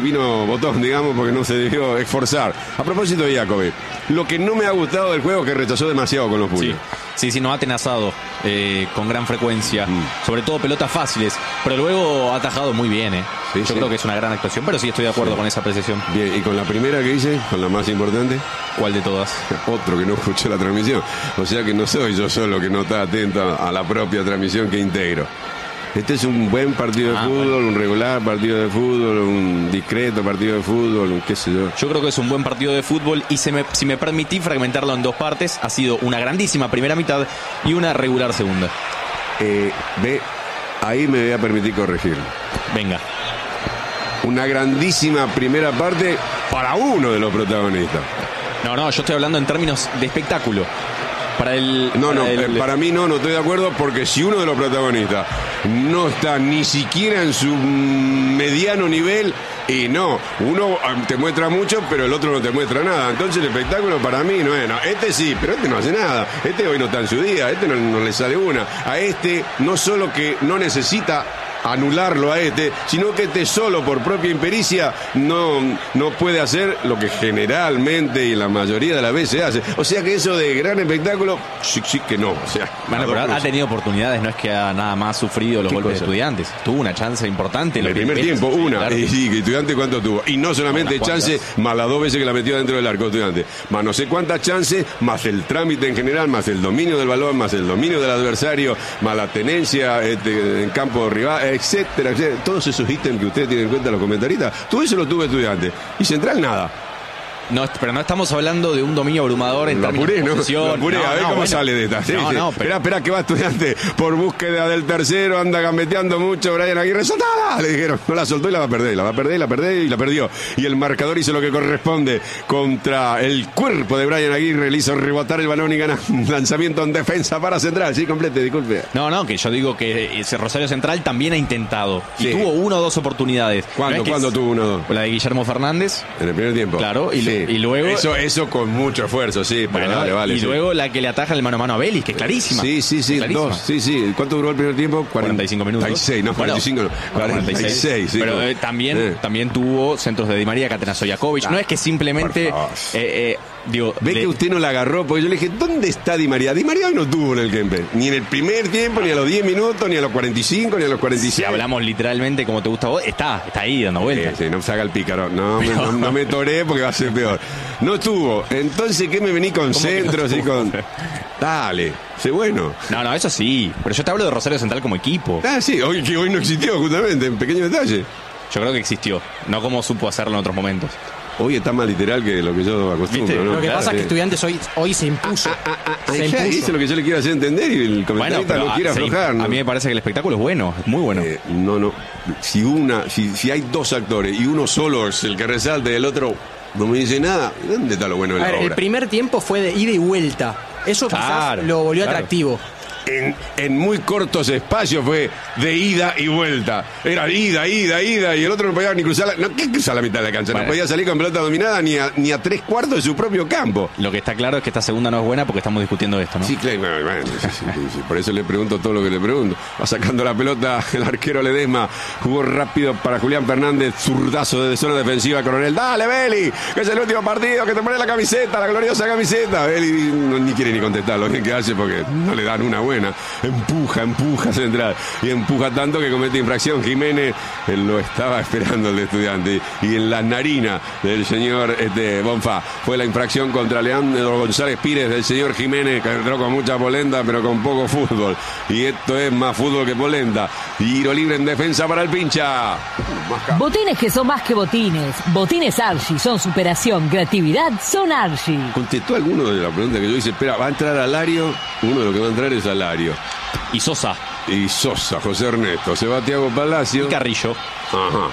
vino botón, digamos, porque no se debió esforzar. A propósito de Jacobi, lo que no me ha gustado del juego es que rechazó demasiado con los puños. Sí, nos ha atenazado con gran frecuencia, sobre todo pelotas fáciles, pero luego ha atajado muy bien. Yo creo que es una gran actuación, pero sí estoy de acuerdo con esa apreciación. Bien, ¿y con la primera que hice? ¿Con la más importante? ¿Cuál de todas? Otro que no escuchó la transmisión. O sea que no soy yo solo que no está atento a la propia transmisión que integro. Este es un buen partido de fútbol, un regular partido de fútbol, un discreto partido de fútbol, qué sé yo. Yo creo que es un buen partido de fútbol y si me permití fragmentarlo en dos partes, ha sido una grandísima primera mitad y una regular segunda. Ahí me voy a permitir corregirlo. Venga. Una grandísima primera parte para uno de los protagonistas. No, yo estoy hablando en términos de espectáculo. Para mí no estoy de acuerdo, porque si uno de los protagonistas no está ni siquiera en su mediano nivel, y uno te muestra mucho, pero el otro no te muestra nada. Entonces el espectáculo para mí no es. Este sí, pero este no hace nada. Este hoy no está en su día, este no le sale una. A este no solo que no necesita anularlo a sino que solo por propia impericia no puede hacer lo que generalmente y la mayoría de las veces hace. O sea que eso de gran espectáculo, sí que no. O sea, bueno, pero ha tenido oportunidades, no es que ha nada más sufrido los golpes de Estudiantes. Tuvo una chance importante. En el primer tiempo, una. Claro. Y sí, que Estudiantes ¿cuánto tuvo? Y no solamente chance, más las 2 veces que la metió dentro del arco Estudiantes. Más no sé cuántas chances, más el trámite en general, más el dominio del balón, más el dominio del adversario, más la tenencia en campo rival, etcétera. Todos esos ítems que ustedes tienen en cuenta los comentaristas, todo eso lo tuvo Estudiantes. Y Central nada. No, pero no estamos hablando de un dominio abrumador en términos de posesión. A ver cómo sale de esta. Espera que va Estudiante por búsqueda del tercero, anda gambeteando mucho Brian Aguirre, ¡soltada! Le dijeron, no la soltó y la va a perder y la perdió. Y el marcador hizo lo que corresponde contra el cuerpo de Brian Aguirre, le hizo rebotar el balón y gana un lanzamiento en defensa para Central. Sí, complete, disculpe. No, que yo digo que ese Rosario Central también ha intentado y tuvo 1 o 2 oportunidades. ¿Cuándo tuvo 1 o 2? La de Guillermo Fernández. En el primer tiempo. Claro, y luego eso con mucho esfuerzo, sí, pero vale. Y luego la que le ataja el mano a mano a Vélez, que es clarísima. Sí, clarísima. 2. Sí. ¿Cuánto duró el primer tiempo? 45 minutos. 46, no, 45 no. 46, sí. Pero también tuvo centros de Di María, Catenazo Jakovic. No es que simplemente que usted no la agarró, porque yo le dije, ¿dónde está Di María? Di María hoy no tuvo en el Kempe, ni en el primer tiempo, ni a los 10 minutos, ni a los 45, ni a los 46. Si hablamos literalmente como te gusta a vos, está ahí dando vueltas. Sí, no se haga el pícaro. No me toré porque va a ser peor. No estuvo. Entonces, ¿qué me vení con centros y con...? Dale, sé bueno. No, eso sí. Pero yo te hablo de Rosario Central como equipo. Sí, hoy no existió, justamente, en pequeño detalle. Yo creo que existió, no como supo hacerlo en otros momentos. Hoy está más literal que lo que yo acostumbro, ¿no? Lo que pasa es que Estudiantes hoy se impuso. Eso es lo que yo le quiero hacer entender y el comentarista no quiere aflojar. A mí me parece que el espectáculo es bueno, es muy bueno. No. Si hay 2 actores y uno solo es el que resalta y el otro no me dice nada, ¿dónde está lo bueno de la obra? El primer tiempo fue de ida y vuelta. Eso quizás lo volvió atractivo. En muy cortos espacios fue de ida y vuelta. Era ida, y el otro no podía ni cruzar ¿qué cruzar la mitad de la cancha? No podía salir con pelota dominada ni a 3/4 de su propio campo. Lo que está claro es que esta segunda no es buena porque estamos discutiendo esto, ¿no? Sí, claro, sí, por eso le pregunto todo lo que le pregunto. Va sacando la pelota el arquero Ledesma, jugó rápido para Julián Fernández, zurdazo desde zona defensiva, Coronel, dale Beli, que es el último partido, que te pone la camiseta, la gloriosa camiseta. Beli ni quiere ni contestar lo bien que hace porque no le dan una buena. Empuja Central y empuja tanto que comete infracción. Jiménez lo estaba esperando el de Estudiantes y en la narina del señor Bonfá fue la infracción contra Leandro González Pires del señor Jiménez, que entró con mucha polenta pero con poco fútbol, y esto es más fútbol que polenta. Tiro libre en defensa para el pincha. Botines que son más que botines. Botines Archie son superación, creatividad, son Archie. ¿Contestó alguno de la pregunta que yo hice? Espera, va a entrar Alario. Uno de los que va a entrar es Alario. Y Sosa, José Ernesto. Se va Thiago Palacio. Y Carrillo. Ajá.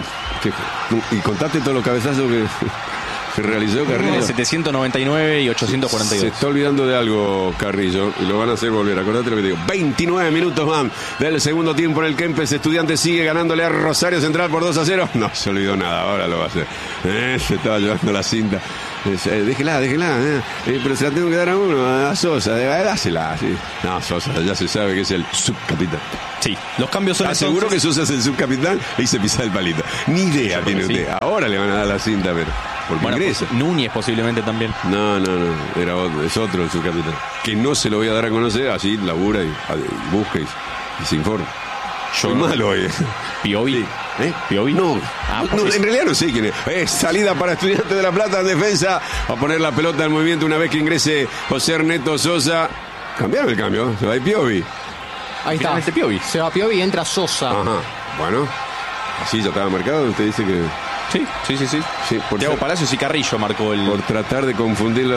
Y contaste todos los cabezazos que realizó Carrillo. 799 y 842. Se está olvidando de algo Carrillo y lo van a hacer volver. Acordate lo que te digo. 29 minutos más del segundo tiempo en el Kempes. Estudiantes sigue ganándole a Rosario Central por 2-0. No se olvidó nada, ahora lo va a hacer. Se estaba llevando la cinta. Déjela, pero se la tengo que dar a uno, a Sosa, dásela. Sí. No, Sosa, ya se sabe que es el subcapitán. Sí, los cambios son seguro que Sosa es el subcapitán y se pisa el palito. Ni idea tiene usted. Sí. Ahora le van a dar la cinta, pero porque ingresa. Núñez posiblemente también. No, es otro el subcapitán. Que no se lo voy a dar a conocer, así labura y busca y se informa. Soy malo hoy. Piovi. Sí. ¿Piovi? No, en realidad no sé quién es. Salida para Estudiantes de La Plata en defensa. Va a poner la pelota en movimiento una vez que ingrese José Ernesto Sosa. Cambiaron el cambio, se va a ir Piovi. Ahí está. Piovi. Se va Piovi y entra Sosa. Ajá, bueno. Así ya estaba marcado, usted dice que... Sí, Thiago Palacios y Carrillo marcó el... Por tratar de confundirlo,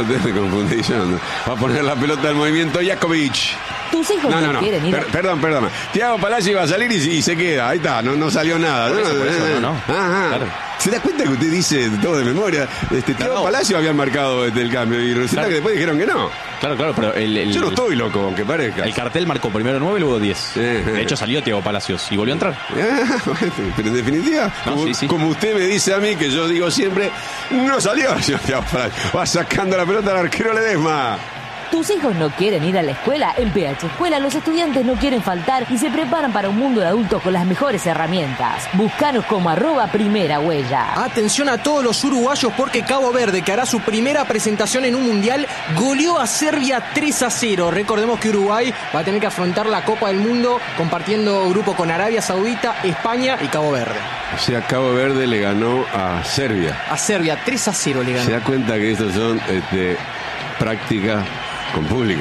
va a poner la pelota en movimiento Jakovic. Tus hijos no quieren ir. Perdón. Thiago Palacios iba a salir y se queda. Ahí está, no salió nada. Por eso, no. Ajá. Claro. ¿Se da cuenta que usted dice todo de memoria? Thiago Palacios había marcado el cambio y resulta que después dijeron que no. Claro, pero yo no estoy loco, aunque parezca. El cartel marcó primero 9 y luego 10. De hecho salió Thiago Palacios y volvió a entrar. Pero en definitiva, como usted me dice a mí, que yo digo siempre, no salió Thiago Palacios. Va sacando la pelota al arquero Ledesma. ¿Tus hijos no quieren ir a la escuela? En PH Escuela los estudiantes no quieren faltar y se preparan para un mundo de adultos con las mejores herramientas. Búscanos como @primera huella. Atención a todos los uruguayos porque Cabo Verde, que hará su primera presentación en un mundial, goleó a Serbia 3-0. Recordemos que Uruguay va a tener que afrontar la Copa del Mundo compartiendo grupo con Arabia Saudita, España y Cabo Verde. O sea, Cabo Verde le ganó a Serbia. A Serbia 3-0 le ganó. Se da cuenta que estos son prácticas con público.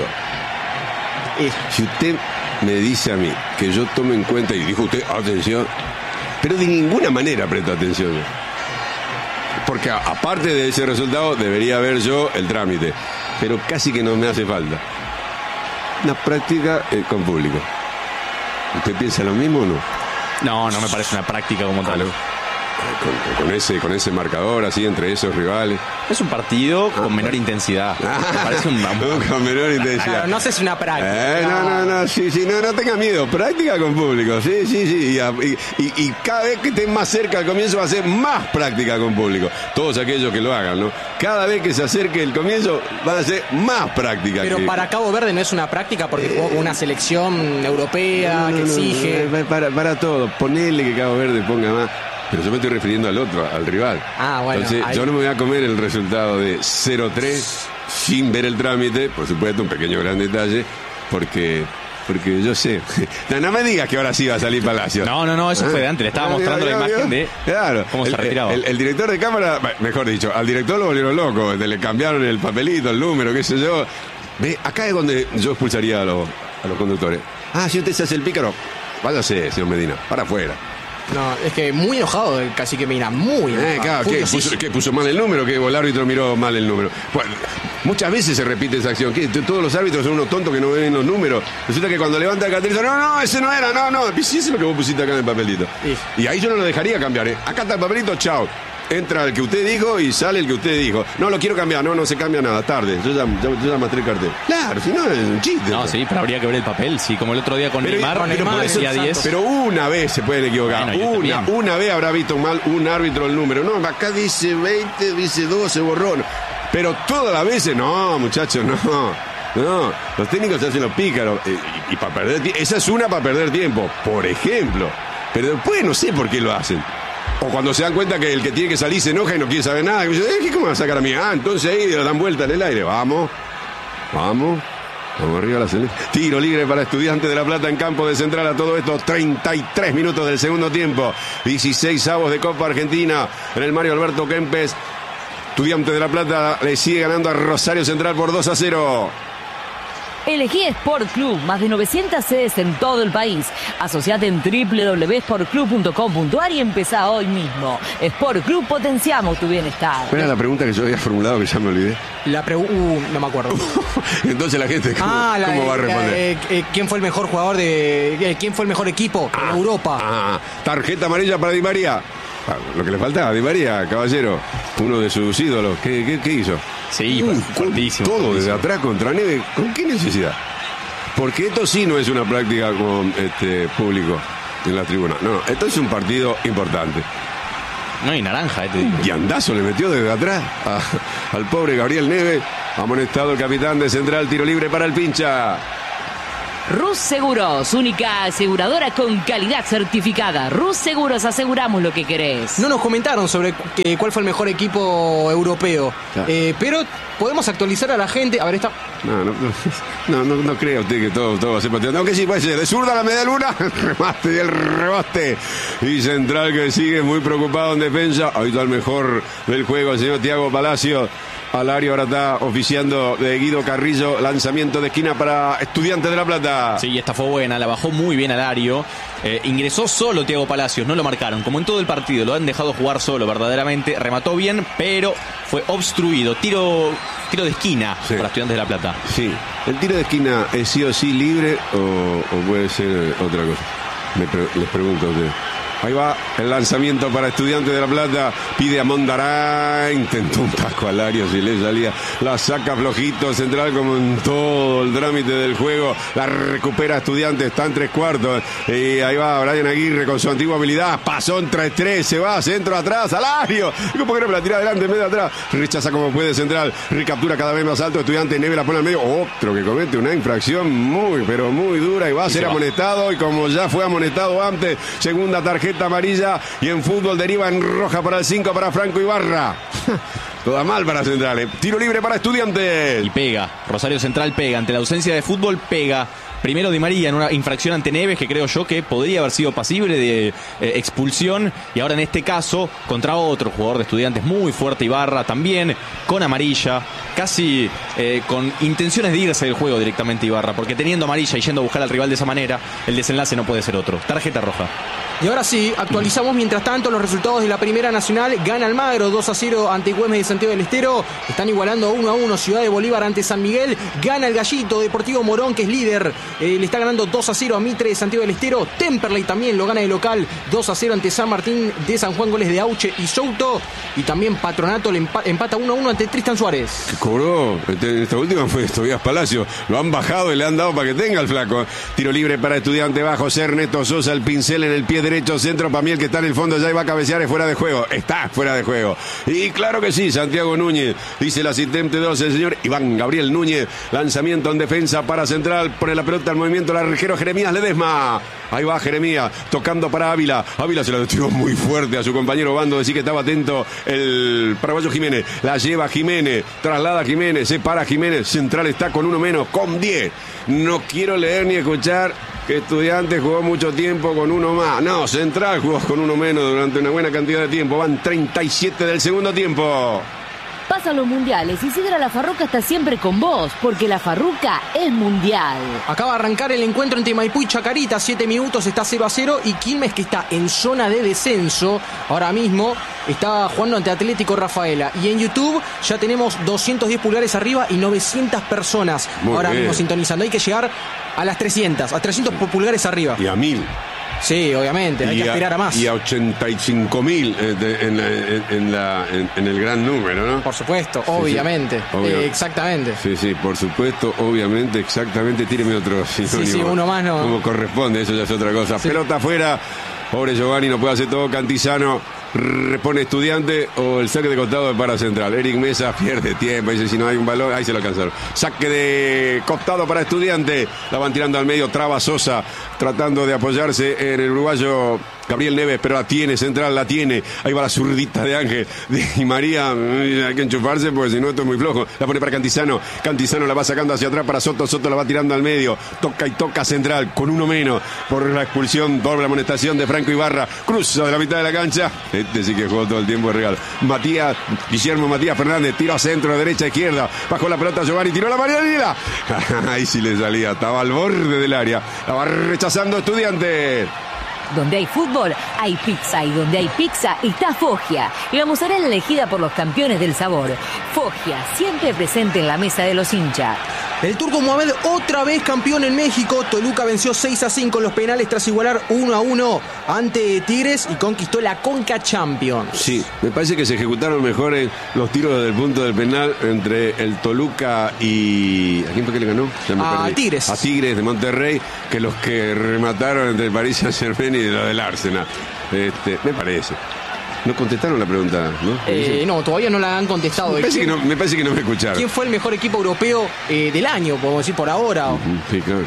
Si usted me dice a mí que yo tome en cuenta, y dijo usted, atención, pero de ninguna manera presto atención. Porque aparte de ese resultado, debería ver yo el trámite. Pero casi que no me hace falta. Una práctica con público. ¿Usted piensa lo mismo o no? No me parece una práctica como tal. Con ese marcador así entre esos rivales. Es un partido con menor intensidad. Me parece con menor intensidad. Claro, no sé si es una práctica. No tenga miedo. Práctica con público. Sí. Y cada vez que estén más cerca al comienzo va a ser más práctica con público. Todos aquellos que lo hagan, ¿no? Cada vez que se acerque el comienzo van a ser más práctica. Pero para Cabo Verde no es una práctica porque jugó con una selección europea que exige. Para todo. Ponele que Cabo Verde ponga más. Pero yo me estoy refiriendo al otro, al rival. Bueno. Entonces, yo no me voy a comer el resultado de 0-3 sin ver el trámite, por supuesto, un pequeño gran detalle, porque yo sé. No me digas que ahora sí va a salir Palacios. No, eso fue de antes. Le estaba mostrando la imagen de cómo se retiraba. El director de cámara, mejor dicho, al director lo volvieron loco. Le cambiaron el papelito, el número, qué sé yo. Ve, acá es donde yo expulsaría a los conductores. Si usted se hace el pícaro, váyase, señor Medina, para afuera. No, es que muy enojado el cacique Medina, muy enojado. Claro, ¿qué puso mal el número? Que el árbitro miró mal el número. Bueno, muchas veces se repite esa acción. ¿Qué? Todos los árbitros son unos tontos que no ven los números. Resulta que cuando levanta el cartel dicen, no, ese no era, no. Sí, ese es lo que vos pusiste acá en el papelito. Y ahí yo no lo dejaría cambiar, Acá está el papelito, chao. Entra el que usted dijo y sale el que usted dijo. No, lo quiero cambiar. No se cambia nada. Tarde. Yo ya maté el cartel. Claro, si no es un chiste. No, sí, pero habría que ver el papel. Sí, como el otro día con Neymar decía 10. Pero una vez se pueden equivocar. Una vez habrá visto mal un árbitro el número. No, acá dice 20, dice 12, borrón. Pero todas las veces, no, muchachos, no. Los técnicos se hacen los pícaros. Y para perder tiempo. Esa es una para perder tiempo, por ejemplo. Pero después no sé por qué lo hacen. O cuando se dan cuenta que el que tiene que salir se enoja y no quiere saber nada. Y dice, ¿cómo va a sacar a mí? Entonces ahí le dan vuelta en el aire. Vamos arriba la selección. Tiro libre para Estudiantes de La Plata en campo de Central. A todo esto, 33 minutos del segundo tiempo. 16avos de Copa Argentina en el Mario Alberto Kempes. Estudiantes de La Plata le sigue ganando a Rosario Central por 2-0. Elegí Sport Club, más de 900 sedes en todo el país. Asociate en www.sportclub.com.ar y empezá hoy mismo. Sport Club, potenciamos tu bienestar. ¿Cuál era la pregunta que yo había formulado que ya me olvidé? No me acuerdo. Entonces la gente, ¿cómo va a responder? ¿Quién fue el mejor jugador quién fue el mejor equipo en Europa? Tarjeta amarilla para Di María. Lo que le faltaba a Di María, caballero, uno de sus ídolos. ¿Qué hizo? Sí, fuertísimo. Todo desde atrás contra Neve. ¿Con qué necesidad? Porque esto sí no es una práctica con público en la tribuna. No, esto es un partido importante. No, y naranja, te digo. Y andazo le metió desde atrás al pobre Gabriel Neves. Amonestado el capitán de Central, tiro libre para el pincha. Rus Seguros, única aseguradora con calidad certificada. Rus Seguros, aseguramos lo que querés. No nos comentaron sobre cuál fue el mejor equipo europeo, pero podemos actualizar a la gente. A ver, está... No crea usted que todo va a ser patriota. Aunque sí puede ser. De zurda la media luna, remate y el rebote. Y Central que sigue muy preocupado en defensa. Ahorita el mejor del juego, el señor Thiago Palacio. Al área ahora está oficiando de Guido Carrillo. Lanzamiento de esquina para Estudiantes de La Plata. Sí, esta fue buena, la bajó muy bien al área. Ingresó solo Thiago Palacios, no lo marcaron. Como en todo el partido, lo han dejado jugar solo verdaderamente. Remató bien, pero fue obstruido. Tiro de esquina para Estudiantes de La Plata. Sí, ¿el tiro de esquina es sí o sí libre o puede ser otra cosa? Les pregunto a ustedes. Ahí va el lanzamiento para Estudiantes de La Plata. Pide a Mondará. Intentó un taco al área, si le salía. La saca flojito Central como en todo el trámite del juego. La recupera Estudiantes. Está en 3/4. Y ahí va Brian Aguirre con su antigua habilidad. Pasó en 3-3. Se va. Centro atrás. Al área. ¿Cómo que no me la tira adelante en vez de atrás? Rechaza como puede Central. Recaptura cada vez más alto. Estudiantes. Neve la pone al medio. Otro que comete una infracción muy, pero muy dura. Y va a ser amonestado. Y como ya fue amonestado antes, segunda tarjeta amarilla y en fútbol deriva en roja para el 5 para Franco Ibarra. Toda mal para Central. Tiro libre para Estudiantes. Y pega. Rosario Central pega. Ante la ausencia de fútbol pega. Primero Di María en una infracción ante Neves que creo yo que podría haber sido pasible de expulsión. Y ahora en este caso contra otro jugador de Estudiantes muy fuerte, Ibarra, también con amarilla. Casi con intenciones de irse del juego directamente Ibarra. Porque teniendo amarilla y yendo a buscar al rival de esa manera, el desenlace no puede ser otro. Tarjeta roja. Y ahora sí, actualizamos mientras tanto los resultados de la Primera Nacional. Gana Almagro 2-0 ante Güemes de Santiago del Estero. Están igualando 1-1 Ciudad de Bolívar ante San Miguel. Gana el Gallito Deportivo Morón, que es líder. Le está ganando 2-0 a Mitre de Santiago del Estero. Temperley también lo gana de local 2-0 ante San Martín de San Juan, goles de Auche y Souto. Y también Patronato le empata 1-1 ante Tristan Suárez. Que cobró esta última fue Tobias Palacio. Lo han bajado y le han dado para que tenga el flaco. Tiro libre para Estudiante bajo. Ernesto Sosa, el pincel en el pie derecho, centro para Miel que está en el fondo, ya iba a cabecear, es fuera de juego. Está fuera de juego. Y claro que sí, Santiago Núñez, dice el asistente 12, el señor Iván Gabriel Núñez. Lanzamiento en defensa para Central, pone la pelota al movimiento, el arquero Jeremías Ledesma. Ahí va Jeremías, tocando para Ávila. Ávila se la tiró muy fuerte a su compañero Bando, decir que estaba atento el paraguayo Jiménez. La lleva Jiménez, traslada Jiménez, se para Jiménez. Central está con uno menos, con 10. No quiero leer ni escuchar que Estudiantes jugó mucho tiempo con uno más. No, Central jugó con uno menos durante una buena cantidad de tiempo. Van 37 del segundo tiempo. Pasan los mundiales y Sidra La Farruca está siempre con vos, porque La Farruca es mundial. Acaba de arrancar el encuentro entre Maipú y Chacarita, 7 minutos, está 0-0, y Quilmes, que está en zona de descenso, ahora mismo está jugando ante Atlético Rafaela. Y en YouTube ya tenemos 210 pulgares arriba y 900 personas ahora mismo sintonizando. Hay que llegar a las 300 pulgares arriba. Y a 1000. Sí, obviamente, hay que aspirar a más. Y a 85.000 en el gran número, ¿no? Por supuesto, obviamente. Exactamente. Sí, por supuesto, obviamente, exactamente. Tíreme otro sinónimo. Sí, uno más no. Como corresponde, eso ya es otra cosa. Sí. Pelota afuera. Pobre Giovanni, no puede hacer todo. Cantizano repone Estudiante o el saque de costado de para Central. Eric Mesa pierde tiempo, dice si no hay un balón, ahí se lo alcanzaron. Saque de costado para Estudiante, la van tirando al medio, traba Sosa, tratando de apoyarse en el uruguayo Gabriel Neves, pero la tiene, Central la tiene. Ahí va la zurdita de Ángel y María, hay que enchufarse porque si no esto es muy flojo. La pone para Cantizano, Cantizano la va sacando hacia atrás para Soto, Soto la va tirando al medio, toca y toca Central con uno menos por la expulsión, por la amonestación de Franco Ibarra. Cruza de la mitad de la cancha, este sí que jugó todo el tiempo de regalo. Guillermo Matías Fernández, tiro a centro, derecha, izquierda, bajó la pelota Giovanni, tiró la Marianela. Ahí sí le salía, estaba al borde del área, la va rechazando Estudiante. Donde hay fútbol, hay pizza. Y donde hay pizza, está Foggia. La mozzarella elegida por los campeones del sabor. Foggia, siempre presente en la mesa de los hinchas. El turco Mohamed otra vez campeón en México. Toluca venció 6-5 en los penales tras igualar 1-1 ante Tigres y conquistó la Conca Champions. Sí, me parece que se ejecutaron mejor los tiros desde el punto del penal entre el Toluca y... ¿A quién fue que le ganó? A Tigres. A Tigres de Monterrey, que los que remataron entre el Paris Saint-Germain y lo del Arsenal. Me parece. No contestaron la pregunta, ¿no? No, todavía no la han contestado. Me parece que no me escucharon. ¿Quién fue el mejor equipo europeo del año, podemos decir, por ahora? Sí, claro.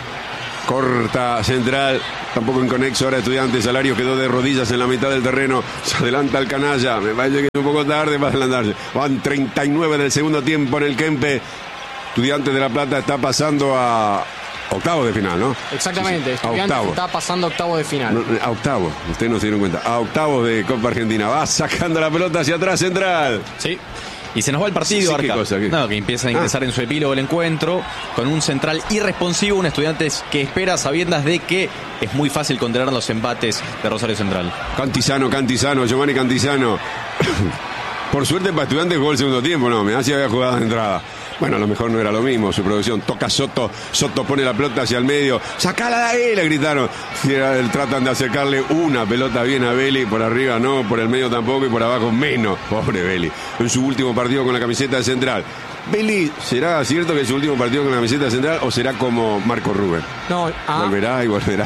Corta Central, tampoco inconexo ahora Estudiantes. Salario quedó de rodillas en la mitad del terreno. Se adelanta el canalla. Me parece que es un poco tarde para adelantarse. Van 39 del segundo tiempo en el Kempe. Estudiantes de La Plata está pasando a octavos de final, ¿no? Exactamente, Estudiantes está pasando a octavos de final. No, a octavos, ustedes no se dieron cuenta. A octavos de Copa Argentina. Va sacando la pelota hacia atrás Central. Sí. Y se nos va el partido, Sí, Arca. ¿qué cosa? ¿Qué? No, que empieza a ingresar en su epílogo el encuentro con un central irresponsivo, un Estudiantes que espera sabiendas de que es muy fácil condenar los embates de Rosario Central. Cantizano, Giovanni Cantizano. Por suerte para Estudiantes jugó el segundo tiempo, no, me hacía había jugado de entrada. Bueno, a lo mejor no era lo mismo su producción. Toca Soto pone la pelota hacia el medio. ¡Sacala de ahí!, le gritaron. Tratan de acercarle una pelota bien a Vélez. Por arriba no, por el medio tampoco y por abajo menos. Pobre Vélez. En su último partido con la camiseta de Central. Vélez, ¿será cierto que es su último partido con la camiseta de Central o será como Marco Rubén? No, Volverá.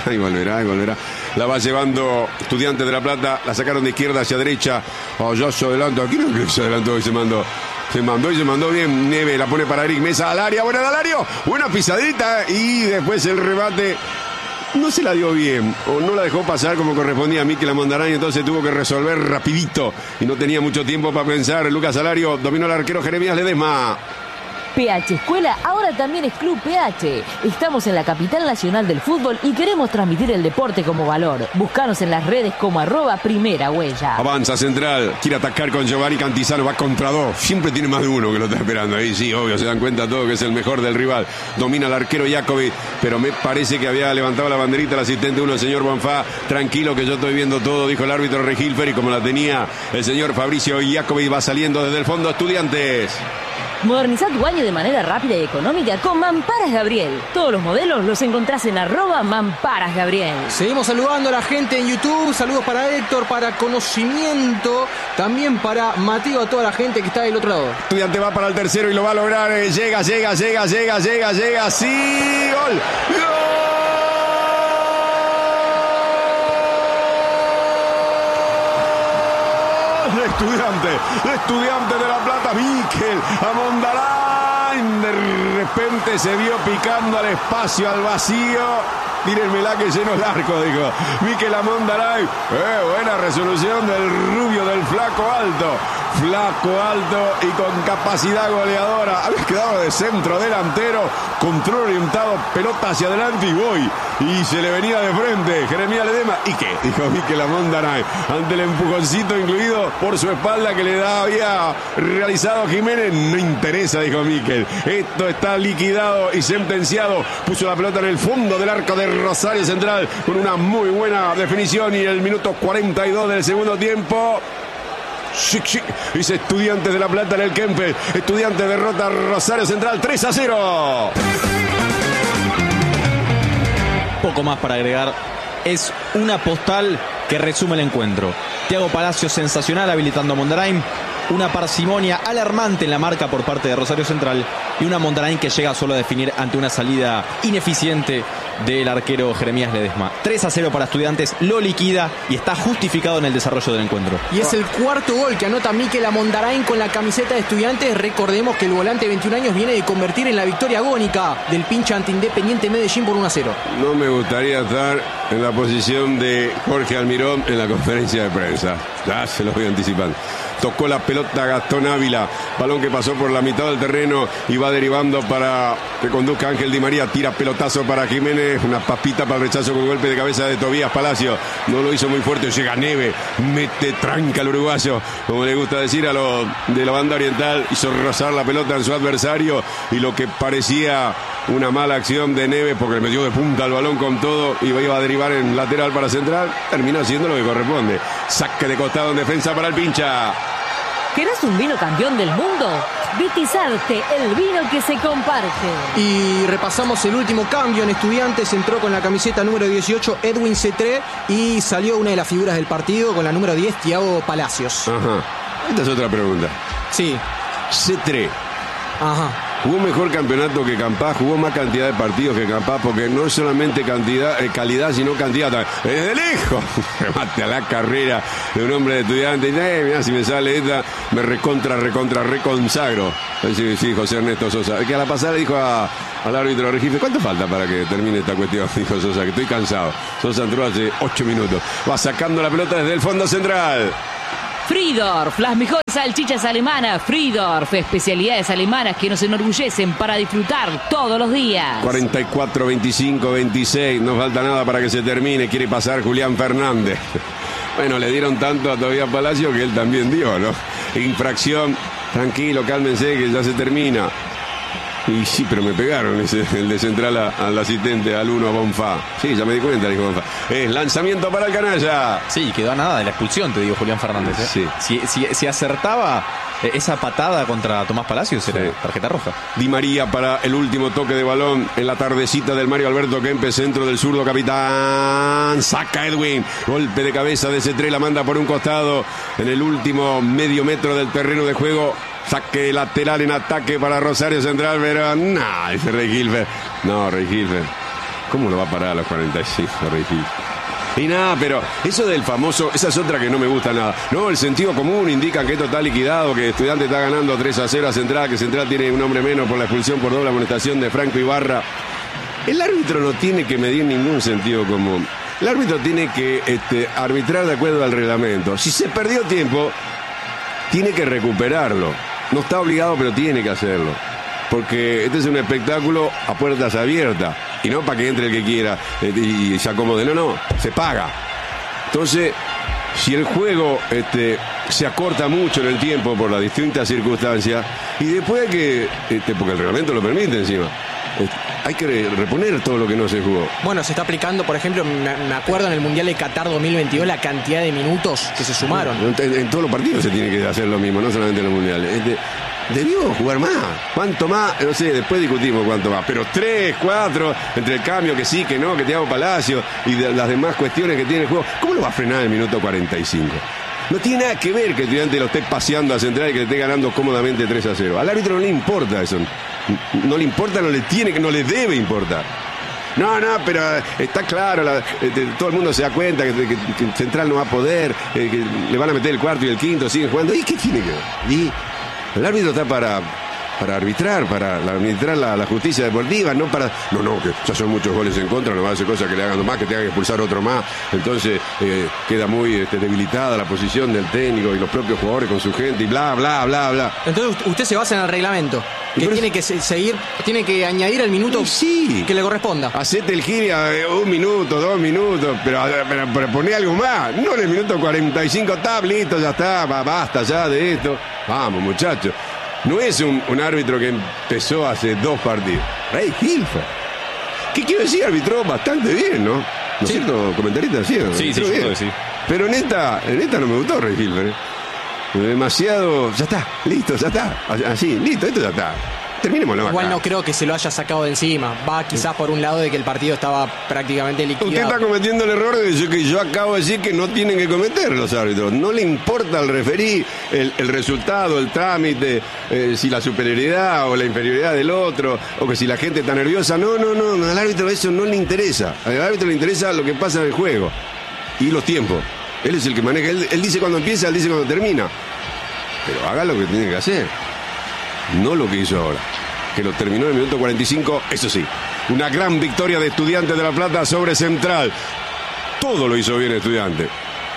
La va llevando Estudiantes de La Plata. La sacaron de izquierda hacia derecha. Ya se adelantó. ¿Quién es que se adelantó y se mandó? Se mandó bien. Neve la pone para Eric Mesa al área. Buena Dalario. Buena pisadita. Y después el remate. No se la dio bien. O no la dejó pasar como correspondía a Mikel Mondarán. Entonces tuvo que resolver rapidito. Y no tenía mucho tiempo para pensar. Lucas Alario dominó al arquero Jeremías Ledesma. PH Escuela ahora también es Club PH. Estamos en la capital nacional del fútbol y queremos transmitir el deporte como valor. Búscanos en las redes como @primera huella. Avanza Central, quiere atacar con Giovanni Cantizano, va contra dos. Siempre tiene más de uno que lo está esperando ahí. Sí, obvio, se dan cuenta todos que es el mejor del rival. Domina el arquero Jacobi, pero me parece que había levantado la banderita el asistente uno, el señor Bonfá. Tranquilo que yo estoy viendo todo, dijo el árbitro Regilfer, y como la tenía el señor Fabricio Jacobi, va saliendo desde el fondo Estudiantes. Moderniza tu baño de manera rápida y económica con Mamparas Gabriel. Todos los modelos los encontrás en @Mamparas Gabriel. Seguimos saludando a la gente en YouTube. Saludos para Héctor, para Conocimiento, también para Mateo, a toda la gente que está del otro lado. Estudiante va para el tercero y lo va a lograr. Llega. Sí, gol. Estudiante de La Plata, Mikel Mondarán. De repente se vio picando al espacio, al vacío. Tírenmela que lleno el arco, dijo Mikel Mondarán. Buena resolución del rubio, del flaco alto y con capacidad goleadora. Había quedado de centro delantero, control orientado, pelota hacia adelante y voy. Y se le venía de frente Jeremías Ledesma. ¿Y qué?, dijo Mikel Mondarán ante el empujoncito incluido por su espalda que le había realizado Jiménez. No interesa, dijo Mikel. Esto está liquidado y sentenciado. Puso la pelota en el fondo del arco de Rosario Central con una muy buena definición. Y el minuto 42 del segundo tiempo. Sí. Dice Estudiantes de La Plata en el Kempe. Estudiantes derrota a Rosario Central 3-0. Poco más para agregar. Es una postal que resume el encuentro. Thiago Palacios sensacional habilitando a Mondarán. Una parsimonia alarmante en la marca por parte de Rosario Central. Y una Mondarán que llega solo a definir ante una salida ineficiente del arquero Jeremías Ledesma. 3-0 para Estudiantes, lo liquida y está justificado en el desarrollo del encuentro. Y es el cuarto gol que anota Mikel Mondarán con la camiseta de Estudiantes. Recordemos que el volante de 21 años viene de convertir en la victoria agónica del pincha ante Independiente Medellín por 1-0. No me gustaría estar en la posición de Jorge Almirón en la conferencia de prensa. Ya se lo voy anticipando. Tocó la pelota Gastón Ávila, balón que pasó por la mitad del terreno y va derivando para que conduzca Ángel Di María. Tira pelotazo para Jiménez, una papita para el rechazo con golpe de cabeza de Tobías Palacio. No lo hizo muy fuerte, llega Neve, mete tranca al uruguayo, como le gusta decir a los de la banda oriental. Hizo rozar la pelota en su adversario y lo que parecía una mala acción de Neve, porque le metió de punta al balón con todo y iba a derivar en lateral para Central, terminó haciendo lo que corresponde. Saque de costado en defensa para el pincha. ¿Querés un vino campeón del mundo? Vitizarte, el vino que se comparte. Y repasamos el último cambio en Estudiantes. Entró con la camiseta número 18 Edwin Cetré y salió una de las figuras del partido con la número 10 Thiago Palacios. Ajá. Esta es otra pregunta. Sí. Cetré. Ajá. Jugó mejor campeonato que Campás, jugó más cantidad de partidos que Campás, porque no es solamente calidad, sino cantidad también. ¡Es de lejos! Remate a la carrera de un hombre de Estudiantes. Mirá, si me sale esta, me reconsagro. Sí, José Ernesto Sosa. Que a la pasada dijo al árbitro Rengifle, ¿cuánto falta para que termine esta cuestión? Dijo Sosa, que estoy cansado. Sosa entró hace 8 minutos. Va sacando la pelota desde el fondo central. Friedorf, las mejores salchichas alemanas. Friedorf, especialidades alemanas que nos enorgullecen para disfrutar todos los días. 44, 25, 26. No falta nada para que se termine. Quiere pasar Julián Fernández. Bueno, le dieron tanto a Tobías Palacio que él también dio, ¿no? Infracción. Tranquilo, cálmense que ya se termina. Y sí, pero me pegaron el de central al asistente, al 1 a Bonfá. Sí, ya me di cuenta, dijo Bonfá. Es lanzamiento para el canalla. Sí, quedó a nada de la expulsión, te digo, Julián Fernández. ¿eh? Sí. Si acertaba esa patada contra Tomás Palacios, era tarjeta roja. Di María para el último toque de balón en la tardecita del Mario Alberto Kempes, centro del zurdo capitán. Saca Edwin. Golpe de cabeza de C3, la manda por un costado en el último medio metro del terreno de juego. Saque lateral en ataque para Rosario Central, pero no, dice Rey Gilbert. No, Rey Gilbert. ¿Cómo lo va a parar a los 45, Rey Gilbert? Y nada, pero eso del famoso, esa es otra que no me gusta nada. No, el sentido común indica que esto está liquidado, que Estudiante está ganando 3-0 a Central, que Central tiene un hombre menos por la expulsión por doble amonestación de Franco Ibarra. El árbitro no tiene que medir ningún sentido común. El árbitro tiene que arbitrar de acuerdo al reglamento. Si se perdió tiempo, tiene que recuperarlo. No está obligado, pero tiene que hacerlo. Porque este es un espectáculo a puertas abiertas. Y no para que entre el que quiera y se acomode. No, se paga. Entonces, si el juego se acorta mucho en el tiempo por las distintas circunstancias, y después que, porque el reglamento lo permite encima, hay que reponer todo lo que no se jugó. Bueno, se está aplicando, por ejemplo, me acuerdo en el Mundial de Qatar 2022, la cantidad de minutos que se sumaron. En todos los partidos se tiene que hacer lo mismo, no solamente en los mundiales. Debió jugar más. ¿Cuánto más? No sé, después discutimos cuánto más. Pero 3, 4, entre el cambio que sí, que no, que Thiago Palacio y las demás cuestiones que tiene el juego. ¿Cómo lo va a frenar en el minuto 45? No tiene nada que ver que el Estudiante lo esté paseando a Central y que le esté ganando cómodamente 3-0. Al árbitro no le importa eso. No le importa, no le debe importar. No, pero está claro, todo el mundo se da cuenta que Central no va a poder, que le van a meter el cuarto y el quinto, siguen jugando. ¿Y qué tiene que ver? Y el árbitro está para arbitrar, la justicia deportiva, no para... No, que ya son muchos goles en contra, no va a hacer cosas que le hagan más, que tengan que expulsar otro más. Entonces queda muy debilitada la posición del técnico y los propios jugadores con su gente y bla, bla, bla, bla. Entonces usted se basa en el reglamento, que tiene que seguir, tiene que añadir el minuto que le corresponda. Hacete el giria 1 minuto, 2 minutos, pero poné algo más. No en el minuto 45, está, listo, ya está, basta ya de esto. Vamos, muchachos. No es un árbitro que empezó hace 2 partidos. Rey Gilbert. ¿Qué quiero decir? Arbitró bastante bien, ¿no? ¿No es cierto? Comentarista, ¿sí? Sí, yo creo que sí. Pero en esta no me gustó Rey Gilbert. Demasiado... Ya está, listo, ya está. Así, listo, esto ya está. Terminémoslo. Igual no creo que se lo haya sacado de encima. Va quizás por un lado de que el partido estaba prácticamente liquidado. Usted está cometiendo el error de que yo acabo de decir que no tienen que cometer los árbitros. No le importa al referí el resultado, el trámite, si la superioridad o la inferioridad del otro, o que si la gente está nerviosa. No, al árbitro eso no le interesa. Al árbitro le interesa lo que pasa en el juego y los tiempos. Él es el que maneja. Él dice cuando empieza, él dice cuando termina. Pero haga lo que tiene que hacer. No lo que hizo ahora, que lo terminó en el minuto 45, eso sí, una gran victoria de Estudiantes de La Plata sobre Central. Todo lo hizo bien Estudiante.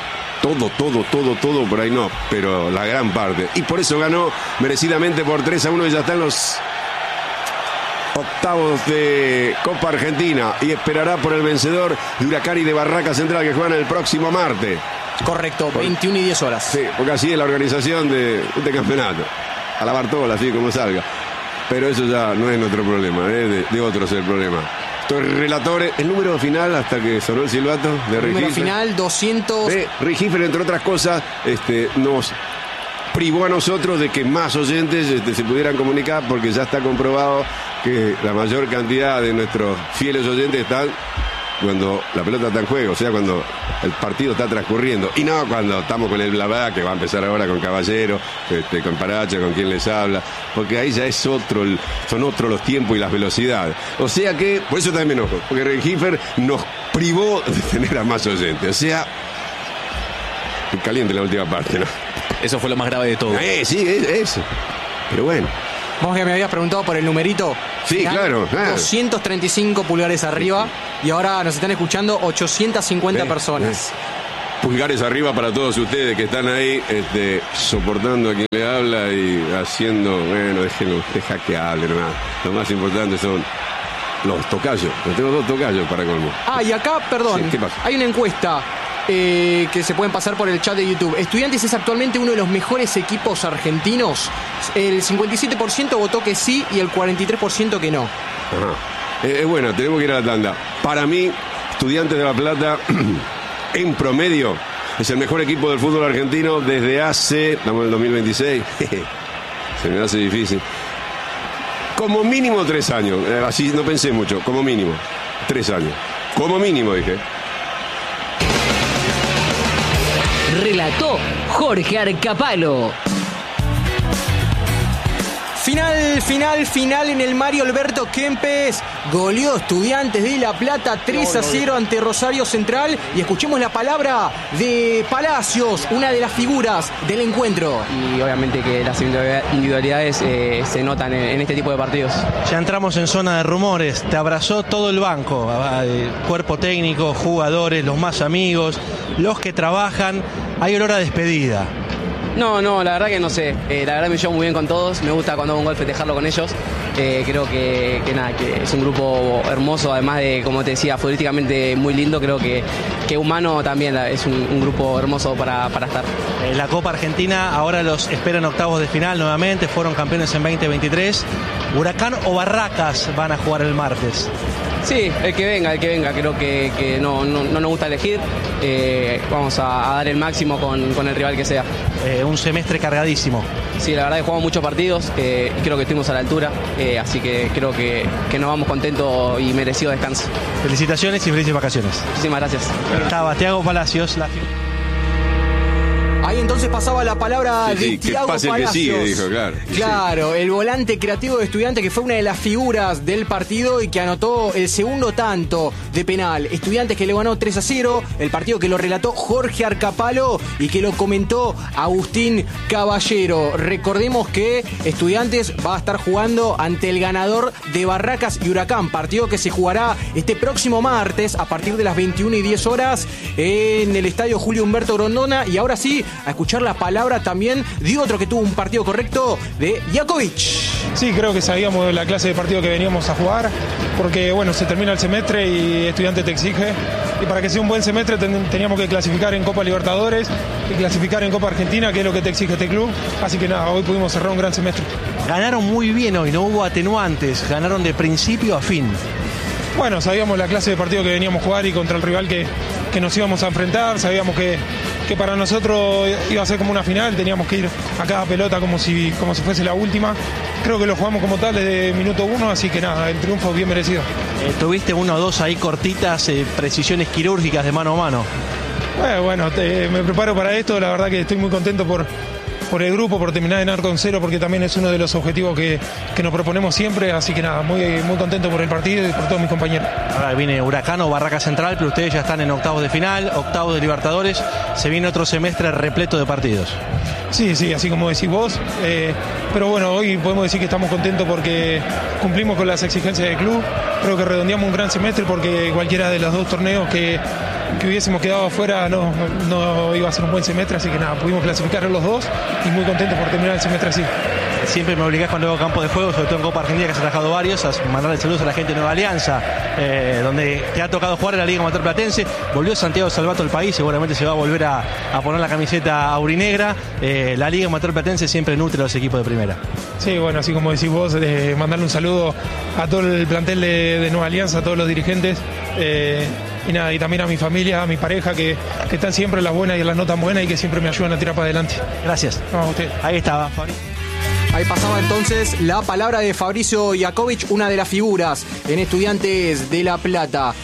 Todo, por ahí no, pero la gran parte. Y por eso ganó merecidamente por 3-1 y ya está en los octavos de Copa Argentina y esperará por el vencedor de Huracán y de Barraca Central que juegan el próximo martes. Correcto, 21 y 10 horas. Sí, porque así es la organización de este campeonato. A la Bartola, así como salga. Pero eso ya no es nuestro problema, de otros es el problema. Entonces, relatores, el número final hasta que sonó el silbato de Rey Número final, 200. Rey Gilbert, entre otras cosas, nos privó a nosotros de que más oyentes se pudieran comunicar, porque ya está comprobado que la mayor cantidad de nuestros fieles oyentes están cuando la pelota está en juego, o sea, cuando el partido está transcurriendo, y no cuando estamos con el bla bla, que va a empezar ahora con Caballero, con Paracha, con quien les habla, porque ahí ya es son otros los tiempos y las velocidades. O sea que, por eso también me enojo, porque Rengiffer nos privó de tener a más oyentes, o sea, caliente la última parte, ¿no? Eso fue lo más grave de todo. Sí, eso. Pero bueno. Vos que me habías preguntado por el numerito. Sí, claro. 235 pulgares arriba y ahora nos están escuchando 850 personas. Pulgares arriba para todos ustedes que están ahí soportando a quien le habla y haciendo, deja que hable nomás. Lo más importante son los tocayos. Yo tengo 2 tocayos para colmo. Y acá, perdón, Sí, ¿qué pasa? hay una encuesta que se pueden pasar por el chat de YouTube. Estudiantes es actualmente uno de los mejores equipos argentinos. El 57% votó que sí y el 43% que no. Ajá. Bueno, tenemos que ir a la tanda. Para mí, Estudiantes de La Plata, en promedio, es el mejor equipo del fútbol argentino desde hace, estamos en el 2026, se me hace difícil, como mínimo 3 años. Así no pensé mucho, como mínimo 3 años. Como mínimo, dije. Relató Jorge Arcapalo. Final en el Mario Alberto Kempes. Goleó Estudiantes de La Plata 3-0 ante Rosario Central. Y escuchemos la palabra de Palacios, una de las figuras del encuentro. Y obviamente que las individualidades se notan en este tipo de partidos. Ya entramos en zona de rumores. Te abrazó todo el banco, cuerpo técnico, jugadores, los más amigos, los que trabajan. Hay olor a despedida. No, la verdad que no sé. La verdad me llevo muy bien con todos. Me gusta cuando hago un gol festejarlo con ellos. Creo que es un grupo hermoso, además de, como te decía, futbolísticamente muy lindo. Creo que humano también es un grupo hermoso para estar. La Copa Argentina ahora los esperan octavos de final nuevamente. Fueron campeones en 2023. Huracán o Barracas van a jugar el martes. Sí, el que venga. Creo que no nos gusta elegir. Vamos a dar el máximo con el rival que sea. Un semestre cargadísimo. Sí, la verdad que jugamos muchos partidos. Creo que estuvimos a la altura. Así que creo que nos vamos contentos y merecido descanso. Felicitaciones y felices vacaciones. Muchísimas gracias. Estaba Thiago Palacios. Ahí entonces pasaba la palabra Sí, de que Thiago pase el que Palacios. sigue, dijo, claro. Claro, el volante creativo de Estudiantes, que fue una de las figuras del partido y que anotó el segundo tanto de penal. Estudiantes que le ganó 3-0, el partido que lo relató Jorge Arcapalo y que lo comentó Agustín Caballero. Recordemos que Estudiantes va a estar jugando ante el ganador de Barracas y Huracán, partido que se jugará este próximo martes a partir de las 21:10 en el estadio Julio Humberto Grondona. Y ahora sí, a escuchar la palabra también de otro que tuvo un partido correcto, de Jakovic. Sí, creo que sabíamos de la clase de partido que veníamos a jugar, porque bueno, se termina el semestre y Estudiantes te exige, y para que sea un buen semestre teníamos que clasificar en Copa Libertadores y clasificar en Copa Argentina, que es lo que te exige este club, así que nada, hoy pudimos cerrar un gran semestre. Ganaron muy bien hoy, no hubo atenuantes, ganaron de principio a fin. Bueno, sabíamos la clase de partido que veníamos a jugar y contra el rival que nos íbamos a enfrentar, sabíamos que para nosotros iba a ser como una final, teníamos que ir a cada pelota como si fuese la última. Creo que lo jugamos como tal desde minuto 1, así que nada, el triunfo bien merecido. Tuviste 1 o 2 ahí cortitas, precisiones quirúrgicas de mano a mano. Bueno, me preparo para esto, la verdad que estoy muy contento por el grupo, por terminar de ganar con 0, porque también es uno de los objetivos que nos proponemos siempre, así que nada, muy contento por el partido y por todos mis compañeros. Ahora viene Huracán o Barraca Central, pero ustedes ya están en octavos de final, octavos de Libertadores, se viene otro semestre repleto de partidos. Sí, así como decís vos, pero bueno, hoy podemos decir que estamos contentos porque cumplimos con las exigencias del club, creo que redondeamos un gran semestre porque cualquiera de los 2 torneos que hubiésemos quedado afuera no iba a ser un buen semestre, así que nada, pudimos clasificar a los 2 y muy contentos por terminar el semestre así. Siempre me obligás cuando hago campo de juego, sobre todo en Copa Argentina, que se ha trabajado varios, a mandarle saludos a la gente de Nueva Alianza, donde te ha tocado jugar en la Liga Amateur Platense. Volvió Santiago Salvato al país, seguramente se va a volver a poner la camiseta aurinegra. La Liga Amateur Platense siempre nutre a los equipos de primera. Sí, bueno, así como decís vos, mandarle un saludo a todo el plantel de Nueva Alianza, a todos los dirigentes. Y nada, y también a mi familia, a mi pareja, que están siempre en las buenas y en las no tan buenas y que siempre me ayudan a tirar para adelante. Gracias. No, a usted. Ahí estaba, Ahí pasaba entonces la palabra de Fabricio Jakovic, una de las figuras en Estudiantes de La Plata.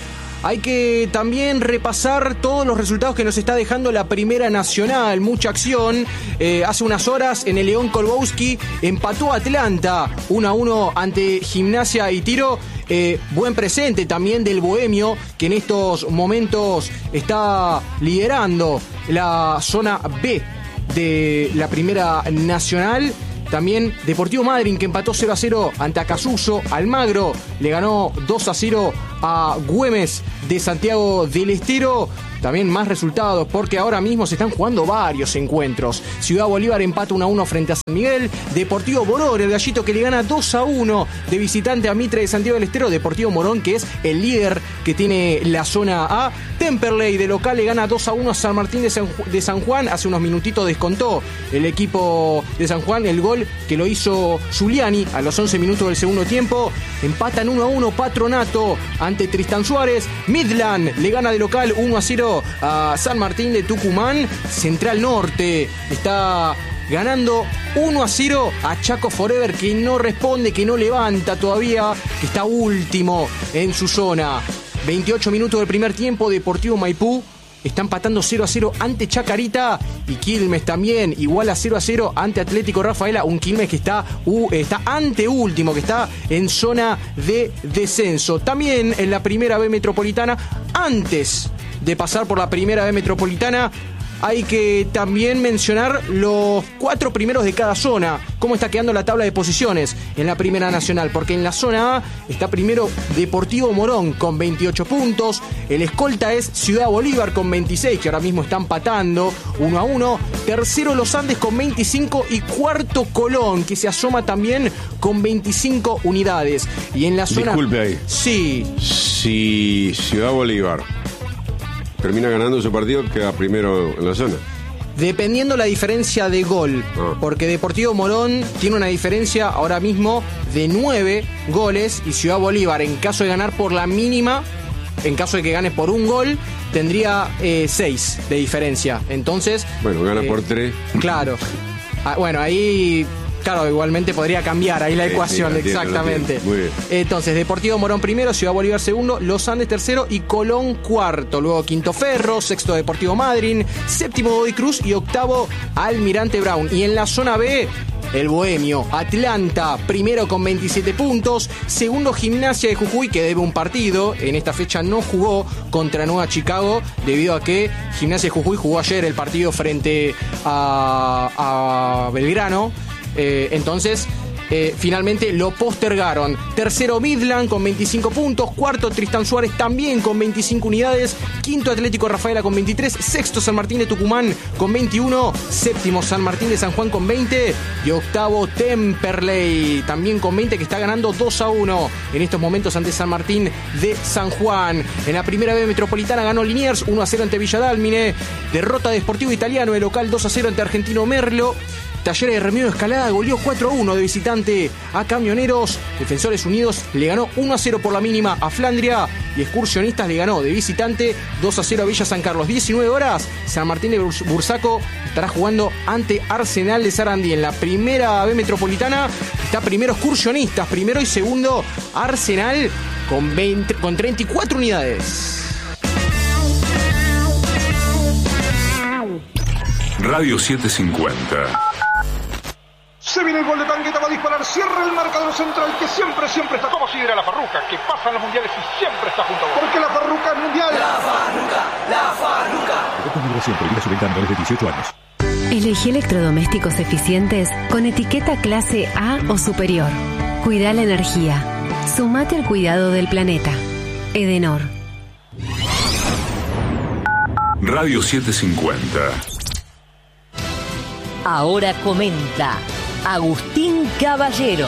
hay que también repasar todos los resultados que nos está dejando la Primera Nacional. Mucha acción. Hace unas horas en el León Kolbowski empató Atlanta 1-1 ante Gimnasia y Tiro. Buen presente también del Bohemio, que en estos momentos está liderando la zona B de la Primera Nacional. También Deportivo Madryn, que empató 0-0 ante Acasuso. Almagro le ganó 2-0 a Güemes de Santiago del Estero. También más resultados, porque ahora mismo se están jugando varios encuentros. Ciudad Bolívar empata 1-1 frente a San Miguel. Deportivo Morón, el gallito, que le gana 2-1 de visitante a Mitre de Santiago del Estero. Deportivo Morón, que es el líder que tiene la zona A. Temperley, de local, le gana 2-1 a San Martín de San Juan. Hace unos minutitos descontó el equipo de San Juan el gol que lo hizo Giuliani a los 11 minutos del segundo tiempo. Empatan 1-1 Patronato ante Tristán Suárez. Midland le gana de local 1-0 a San Martín de Tucumán. Central Norte está ganando 1-0 a Chaco Forever, que no responde, que no levanta todavía, que está último en su zona. 28 minutos del primer tiempo. Deportivo Maipú está empatando 0-0 ante Chacarita, y Quilmes también igual a 0-0 ante Atlético Rafaela. Un Quilmes que está anteúltimo, que está en zona de descenso. También en la Primera B Metropolitana, antes de pasar por la Primera B Metropolitana, hay que también mencionar los 4 primeros de cada zona, cómo está quedando la tabla de posiciones en la Primera Nacional, porque en la zona A está primero Deportivo Morón con 28 puntos, el escolta es Ciudad Bolívar con 26, que ahora mismo está empatando 1-1, tercero Los Andes con 25 y cuarto Colón, que se asoma también con 25 unidades. Y en la zona... Disculpe ahí. Sí. Si Ciudad Bolívar termina ganando su partido, queda primero en la zona. Dependiendo la diferencia de gol, porque Deportivo Morón tiene una diferencia ahora mismo de 9 goles, y Ciudad Bolívar, en caso de ganar por la mínima, en caso de que gane por un gol, tendría 6 de diferencia. Entonces... Bueno, gana por 3. Claro. Bueno, ahí... Claro, igualmente podría cambiar ahí la ecuación, sí, exactamente. Muy bien. Entonces, Deportivo Morón primero, Ciudad Bolívar segundo, Los Andes tercero y Colón cuarto. Luego quinto Ferro, sexto Deportivo Madryn, séptimo Godoy Cruz y octavo Almirante Brown. Y en la zona B, el Bohemio, Atlanta, primero con 27 puntos, segundo Gimnasia de Jujuy, que debe un partido, en esta fecha no jugó contra Nueva Chicago, debido a que Gimnasia de Jujuy jugó ayer el partido frente a Belgrano. Entonces, finalmente lo postergaron. Tercero Midland con 25 puntos, cuarto Tristán Suárez también con 25 unidades, quinto Atlético Rafaela con 23, sexto San Martín de Tucumán con 21, séptimo San Martín de San Juan con 20 y octavo Temperley también con 20, que está ganando 2-1 en estos momentos ante San Martín de San Juan. En la Primera B Metropolitana ganó Liniers 1-0 ante Villa Dálmine, derrota de Sportivo Italiano de local 2-0 ante Argentino Merlo. Talleres de Remiro Escalada goleó 4-1 de visitante a Camioneros. Defensores Unidos le ganó 1-0 por la mínima a Flandria. Y Excursionistas le ganó de visitante 2-0 a Villa San Carlos. 19 horas, San Martín de Bursaco estará jugando ante Arsenal de Sarandí. En la Primera B Metropolitana está primero Excursionistas, primero y segundo Arsenal con 34 unidades. Radio 750. Se viene el gol de Tangueta, va a disparar, cierra el marcador central, que siempre está como si era la Farruca, que pasa en los mundiales y siempre está junto a vos. Porque la Farruca es mundial. La Farruca. de 18 años. Elegí electrodomésticos eficientes con etiqueta clase A o superior. Cuida la energía. Sumate al cuidado del planeta. Edenor. Radio 750. Ahora comenta Agustín Caballero.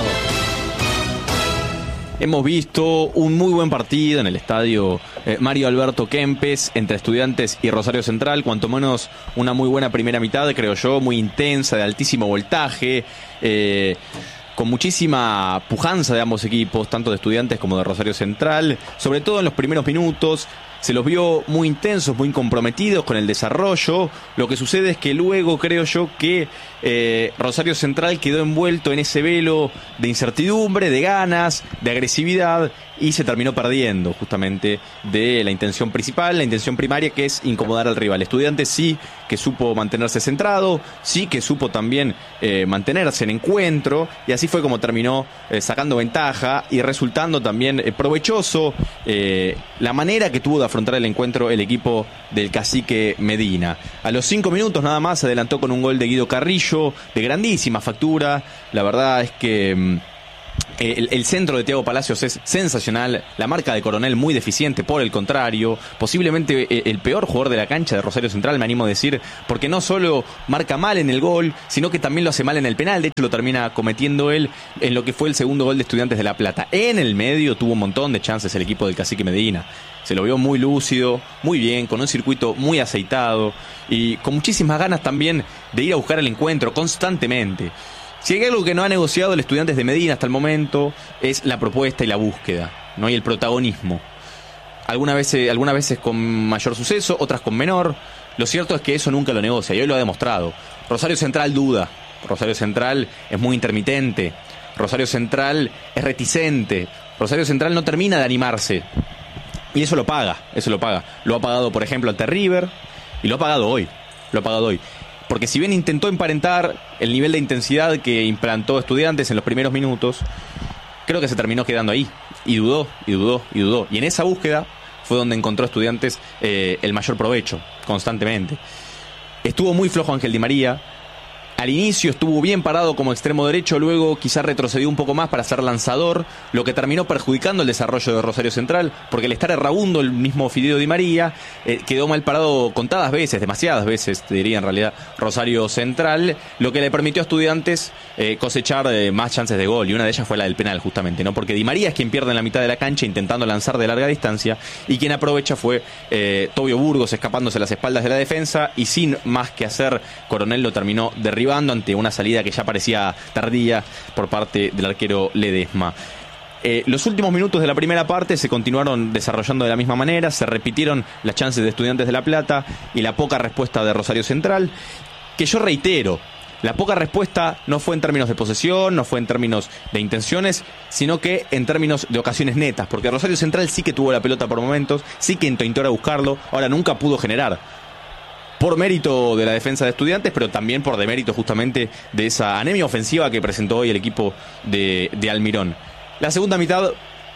Hemos visto un muy buen partido en el estadio Mario Alberto Kempes entre Estudiantes y Rosario Central, cuanto menos una muy buena primera mitad, creo yo, muy intensa, de altísimo voltaje, con muchísima pujanza de ambos equipos, tanto de Estudiantes como de Rosario Central, sobre todo en los primeros minutos. se los vio muy intensos, muy comprometidos con el desarrollo. Lo que sucede es que luego creo yo que Rosario Central quedó envuelto en ese velo de incertidumbre, de ganas, de agresividad, y se terminó perdiendo justamente de la intención principal, la intención primaria, que es incomodar al rival. Estudiantes sí que supo mantenerse centrado, sí que supo también mantenerse en encuentro, y así fue como terminó sacando ventaja y resultando también provechoso la manera que tuvo de afrontar el encuentro el equipo del Cacique Medina. A los 5 minutos nada más se adelantó con un gol de Guido Carrillo, de grandísima factura. La verdad es que el centro de Thiago Palacios es sensacional, la marca de Coronel muy deficiente, por el contrario, posiblemente el peor jugador de la cancha de Rosario Central, me animo a decir, porque no solo marca mal en el gol, sino que también lo hace mal en el penal. De hecho lo termina cometiendo él en lo que fue el segundo gol de Estudiantes de La Plata. En el medio tuvo un montón de chances el equipo del Cacique Medina, se lo vio muy lúcido, muy bien, con un circuito muy aceitado y con muchísimas ganas también de ir a buscar el encuentro constantemente. Si hay algo que no ha negociado el Estudiantes de Medina hasta el momento, es la propuesta y la búsqueda, ¿no? Y el protagonismo. Algunas veces con mayor suceso, otras con menor. Lo cierto es que eso nunca lo negocia y hoy lo ha demostrado. Rosario Central duda, Rosario Central es muy intermitente, Rosario Central es reticente, Rosario Central no termina de animarse. Y eso lo paga. Lo ha pagado, por ejemplo, ante River, y lo ha pagado hoy. Porque si bien intentó emparentar el nivel de intensidad que implantó Estudiantes en los primeros minutos, creo que se terminó quedando ahí. Y dudó. Y en esa búsqueda fue donde encontró Estudiantes el mayor provecho, constantemente. Estuvo muy flojo Ángel Di María. Al inicio estuvo bien parado como extremo derecho, luego quizás retrocedió un poco más para ser lanzador, lo que terminó perjudicando el desarrollo de Rosario Central, porque al estar errabundo el mismo Fideo Di María, quedó mal parado contadas veces, demasiadas veces, te diría en realidad, Rosario Central, lo que le permitió a Estudiantes cosechar más chances de gol, y una de ellas fue la del penal justamente, ¿no? Porque Di María es quien pierde en la mitad de la cancha intentando lanzar de larga distancia, y quien aprovecha fue Tobio Burgos escapándose a las espaldas de la defensa, y sin más que hacer, Coronel lo terminó derribando ante una salida que ya parecía tardía por parte del arquero Ledesma. Los últimos minutos de la primera parte se continuaron desarrollando de la misma manera, se repitieron las chances de Estudiantes de La Plata y la poca respuesta de Rosario Central, que yo reitero, la poca respuesta no fue en términos de posesión, no fue en términos de intenciones, sino que en términos de ocasiones netas, porque Rosario Central sí que tuvo la pelota por momentos, sí que intentó a buscarlo, ahora nunca pudo generar. Por mérito de la defensa de Estudiantes, pero también por demérito justamente de esa anemia ofensiva que presentó hoy el equipo de Almirón. La segunda mitad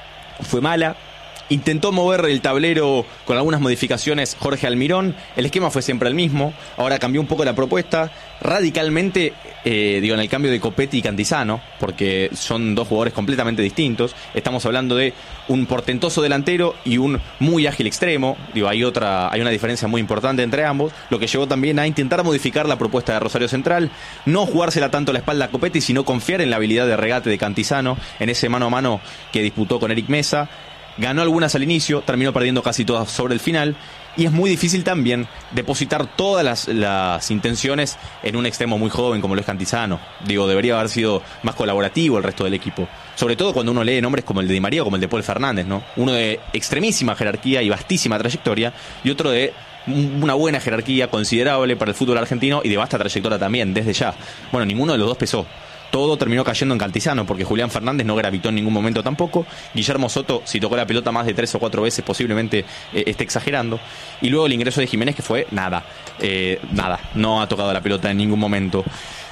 fue mala. Intentó mover el tablero con algunas modificaciones Jorge Almirón. El esquema fue siempre el mismo. Ahora cambió un poco la propuesta radicalmente, en el cambio de Copetti y Cantizano, porque son dos jugadores completamente distintos. Estamos hablando de un portentoso delantero y un muy ágil extremo. Hay una diferencia muy importante entre ambos, lo que llevó también a intentar modificar la propuesta de Rosario Central, no jugársela tanto a la espalda a Copetti, sino confiar en la habilidad de regate de Cantizano en ese mano a mano que disputó con Eric Mesa. Ganó algunas al inicio, terminó perdiendo casi todas sobre el final, y es muy difícil también depositar todas las intenciones en un extremo muy joven como lo es Cantizano. Debería haber sido más colaborativo el resto del equipo, sobre todo cuando uno lee nombres como el de Di María o como el de Paul Fernández, ¿no? Uno de extremísima jerarquía y vastísima trayectoria, y otro de una buena jerarquía considerable para el fútbol argentino y de vasta trayectoria también, desde ya. Bueno, ninguno de los dos pesó. Todo terminó cayendo en Cantizano, porque Julián Fernández no gravitó en ningún momento tampoco. Guillermo Soto, si tocó la pelota más de 3 o 4 veces, posiblemente esté exagerando. Y luego el ingreso de Jiménez, que fue nada, no ha tocado la pelota en ningún momento.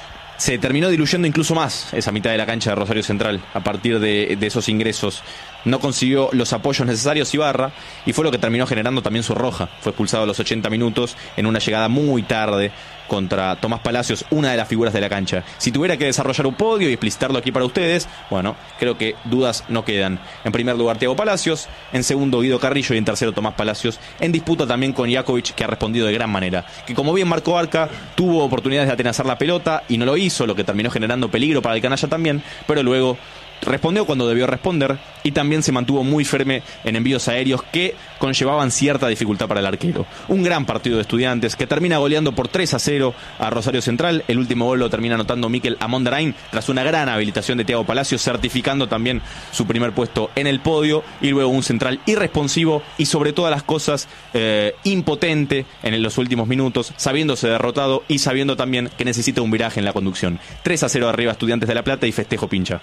Se terminó diluyendo incluso más esa mitad de la cancha de Rosario Central a partir de esos ingresos. No consiguió los apoyos necesarios Ibarra, y fue lo que terminó generando también su roja. Fue expulsado a los 80 minutos en una llegada muy tarde contra Tomás Palacios, una de las figuras de la cancha. Si tuviera que desarrollar un podio y explicitarlo aquí para ustedes, bueno, creo que dudas no quedan. En primer lugar Thiago Palacios, en segundo Guido Carrillo y en tercero Tomás Palacios, en disputa también con Jakovic, que ha respondido de gran manera, que como bien marcó Arca, tuvo oportunidades de atenazar la pelota y no lo hizo, lo que terminó generando peligro para el canalla también, pero luego respondió cuando debió responder y también se mantuvo muy firme en envíos aéreos que conllevaban cierta dificultad para el arquero. Un gran partido de Estudiantes que termina goleando por 3-0 a Rosario Central. El último gol lo termina anotando Mikel Amondarain tras una gran habilitación de Thiago Palacios, certificando también su primer puesto en el podio, y luego un Central irresponsivo y sobre todas las cosas impotente en los últimos minutos, sabiéndose derrotado y sabiendo también que necesita un viraje en la conducción. 3-0 arriba Estudiantes de La Plata y festejo pincha.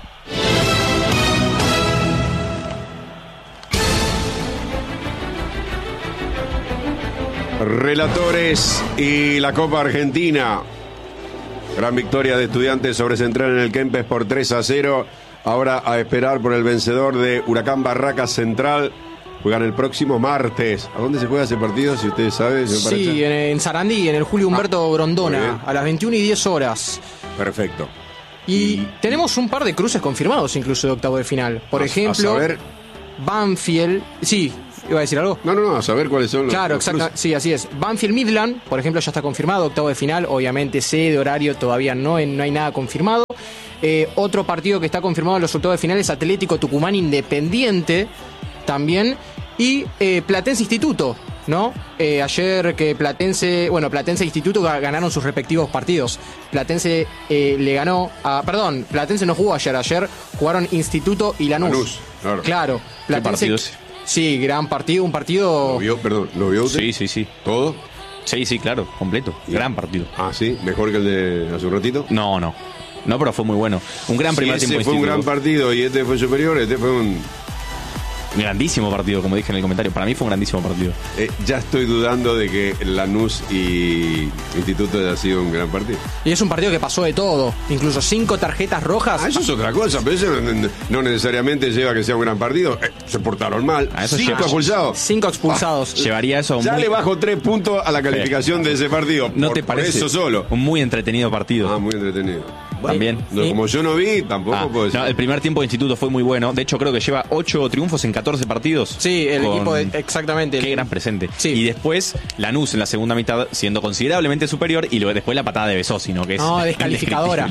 Relatores y la Copa Argentina. Gran victoria de Estudiantes sobre Central en el Kempes por 3-0. Ahora a esperar por el vencedor de Huracán Barracas Central. Juegan el próximo martes. ¿A dónde se juega ese partido? Si ustedes saben. Sí, en Sarandí, en el Julio Humberto Grondona, a las 21:10. Perfecto. Y tenemos un par de cruces confirmados incluso de octavo de final. Por ejemplo, a saber... Banfield. Sí, ¿iba a decir algo? No, a saber cuáles son los... Claro, exacto. Sí, así es. Banfield Midland, por ejemplo, ya está confirmado, octavo de final. Obviamente, de horario todavía no hay nada confirmado. Otro partido que está confirmado en los octavos de final es Atlético Tucumán Independiente también. Y Platense Instituto, ¿no? Ayer que Platense e Instituto ganaron sus respectivos partidos. Platense le ganó a... Perdón, Platense no jugó ayer jugaron Instituto y Lanús. Claro. Platense... Sí, gran partido, un partido... ¿Lo vio usted? Sí. ¿Todo? Sí, claro, completo. Gran partido. Ah, ¿sí? ¿Mejor que el de hace un ratito? No, pero fue muy bueno. Un gran primer tiempo. Fue un gran partido y este fue superior, este fue un... grandísimo partido, como dije en el comentario. Para mí fue un grandísimo partido. Ya estoy dudando de que Lanús y Instituto haya sido un gran partido. Y es un partido que pasó de todo. Incluso 5 tarjetas rojas. Eso es otra cosa, pero eso no necesariamente lleva a que sea un gran partido. Se portaron mal. 5 expulsados. 5 expulsados. Llevaría eso a un le bajo 3 puntos a la calificación de ese partido. ¿No te parece? Por eso solo. Un muy entretenido partido. Muy entretenido. También. Como yo no vi, tampoco puedo decir. No, el primer tiempo de Instituto fue muy bueno. De hecho, creo que lleva 8 triunfos en 14 partidos. Sí, el equipo exactamente. Qué gran presente. Sí. Y después Lanús en la segunda mitad siendo considerablemente superior, y luego después la patada de Besosi, ¿no? Que es descalificadora.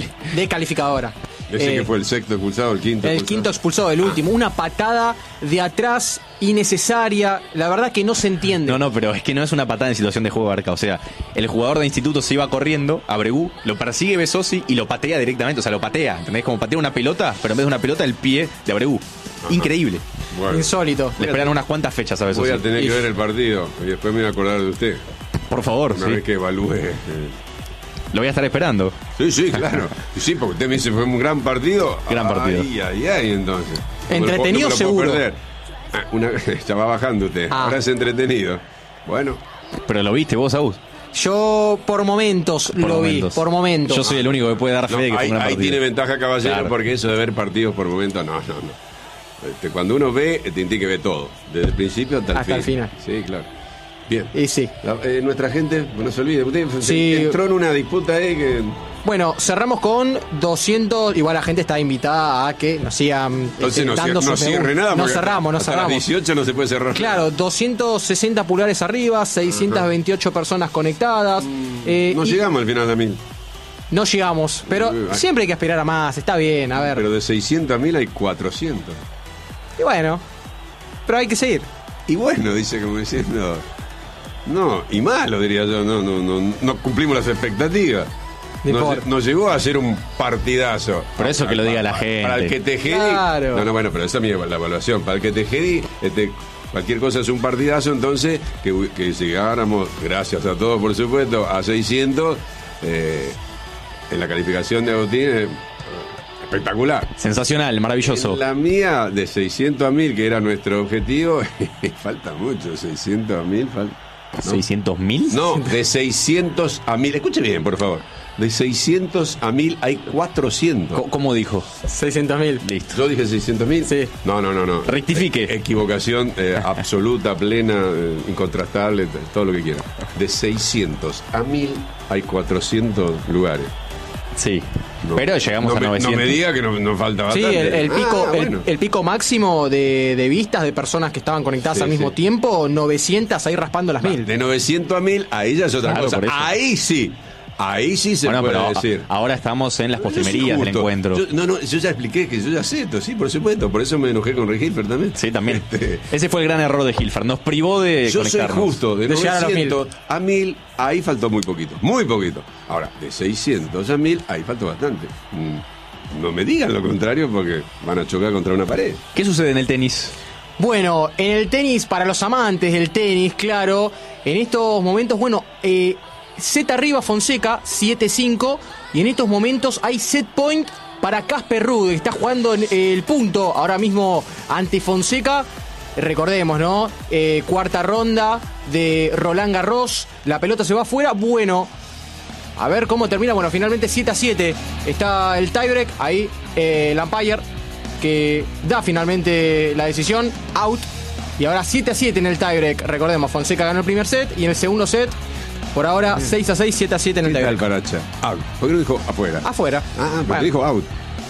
Ese que fue el sexto expulsado, el quinto expulsado, el último. Una patada de atrás innecesaria. La verdad que no se entiende. No, pero es que no es una patada en situación de juego, Barca. O sea, el jugador de Instituto se iba corriendo, Abregu, lo persigue Besosi y lo patea directamente. O sea, lo patea. ¿Entendés? Como patea una pelota, pero en vez de una pelota, el pie de Abregu. Increíble. Bueno. Insólito. Le esperan unas cuantas fechas a Besosi. Voy a tener que ver el partido y después me voy a acordar de usted. Por favor, una vez que evalúe. Lo voy a estar esperando. Sí, claro. Sí, porque usted me dice fue un gran partido. Gran partido. Ay, entonces. Entretenido no seguro. Perder. Ya va bajando usted. Ahora es entretenido. Bueno. Pero lo viste vos, Agus. Yo por momentos lo vi. Yo soy el único que puede dar fe de que fue un gran partido. Ahí tiene ventaja, caballero, claro. Porque eso de ver partidos por momentos, no. Cuando uno ve, tiene que ver todo. Desde el principio hasta el final. Sí, claro. Bien. Y sí. Nuestra gente, no se olvide. Usted entró en una disputa ahí que... Bueno, cerramos con 200. Igual la gente está invitada a que nos sigan dando no cierre nada. No cerramos. Hasta las 18 no se puede cerrar. Claro, 260 pulgares arriba, 628 personas conectadas. No llegamos al final de 1000. No llegamos, pero siempre hay que aspirar a más. Está bien, a ver. Pero de 600.000 hay 400. Y bueno, pero hay que seguir. Y bueno, dice como diciendo... No, y malo diría yo, no cumplimos las expectativas. Nos llegó a ser un partidazo. Por eso que lo diga la gente. Para el que te jedi. Claro. No, bueno, pero esa es la evaluación. Para el que te jedi, cualquier cosa es un partidazo, entonces que llegáramos, gracias a todos por supuesto, a 600 en la calificación de Agustín. Espectacular. Sensacional, maravilloso. En la mía, de 600 a 1000, que era nuestro objetivo, falta mucho, 600 a 1000 falta. ¿No? ¿600.000? No, de 600 a 1000. Escuche bien, por favor. De 600 a 1000 hay 400. ¿Cómo dijo? 600.000. Listo. ¿Yo dije 600.000? Sí. No. Rectifique. Equivocación absoluta, plena, incontrastable, todo lo que quiera. De 600 a 1000 hay 400 lugares. Sí. Pero llegamos a 900. No me diga que nos falta bastante. Sí, el pico máximo de vistas de personas que estaban conectadas al mismo tiempo, 900 ahí raspando las 1000. De 900 a 1000, ahí ya es otra cosa. Ahí sí. Ahí sí se puede decir. Ahora estamos en las postrimerías del encuentro. Yo ya expliqué que yo ya sé esto, sí, por supuesto. Por eso me enojé con Rey Hilfer también. Sí, también. Ese fue el gran error de Hilfer. Nos privó de conectarnos. Yo soy justo, de 900 a 1000, ahí faltó muy poquito. Muy poquito. Ahora, de 600 a 1000, ahí faltó bastante. No me digan lo contrario porque van a chocar contra una pared. ¿Qué sucede en el tenis? Bueno, en el tenis, para los amantes del tenis, claro, en estos momentos, set arriba Fonseca, 7-5, y en estos momentos hay set point para Casper Ruud, que está jugando el punto ahora mismo ante Fonseca. Recordemos, ¿no? Cuarta ronda de Roland Garros, la pelota se va afuera, bueno, a ver cómo termina, bueno, finalmente 7-7, está el tiebreak, ahí el umpire que da finalmente la decisión, out, y ahora 7-7 en el tiebreak. Recordemos, Fonseca ganó el primer set y en el segundo set, por ahora 6-6, 7-7 en el tiebreak. Paracha. Out. ¿Por qué no dijo afuera? Afuera. Porque dijo out.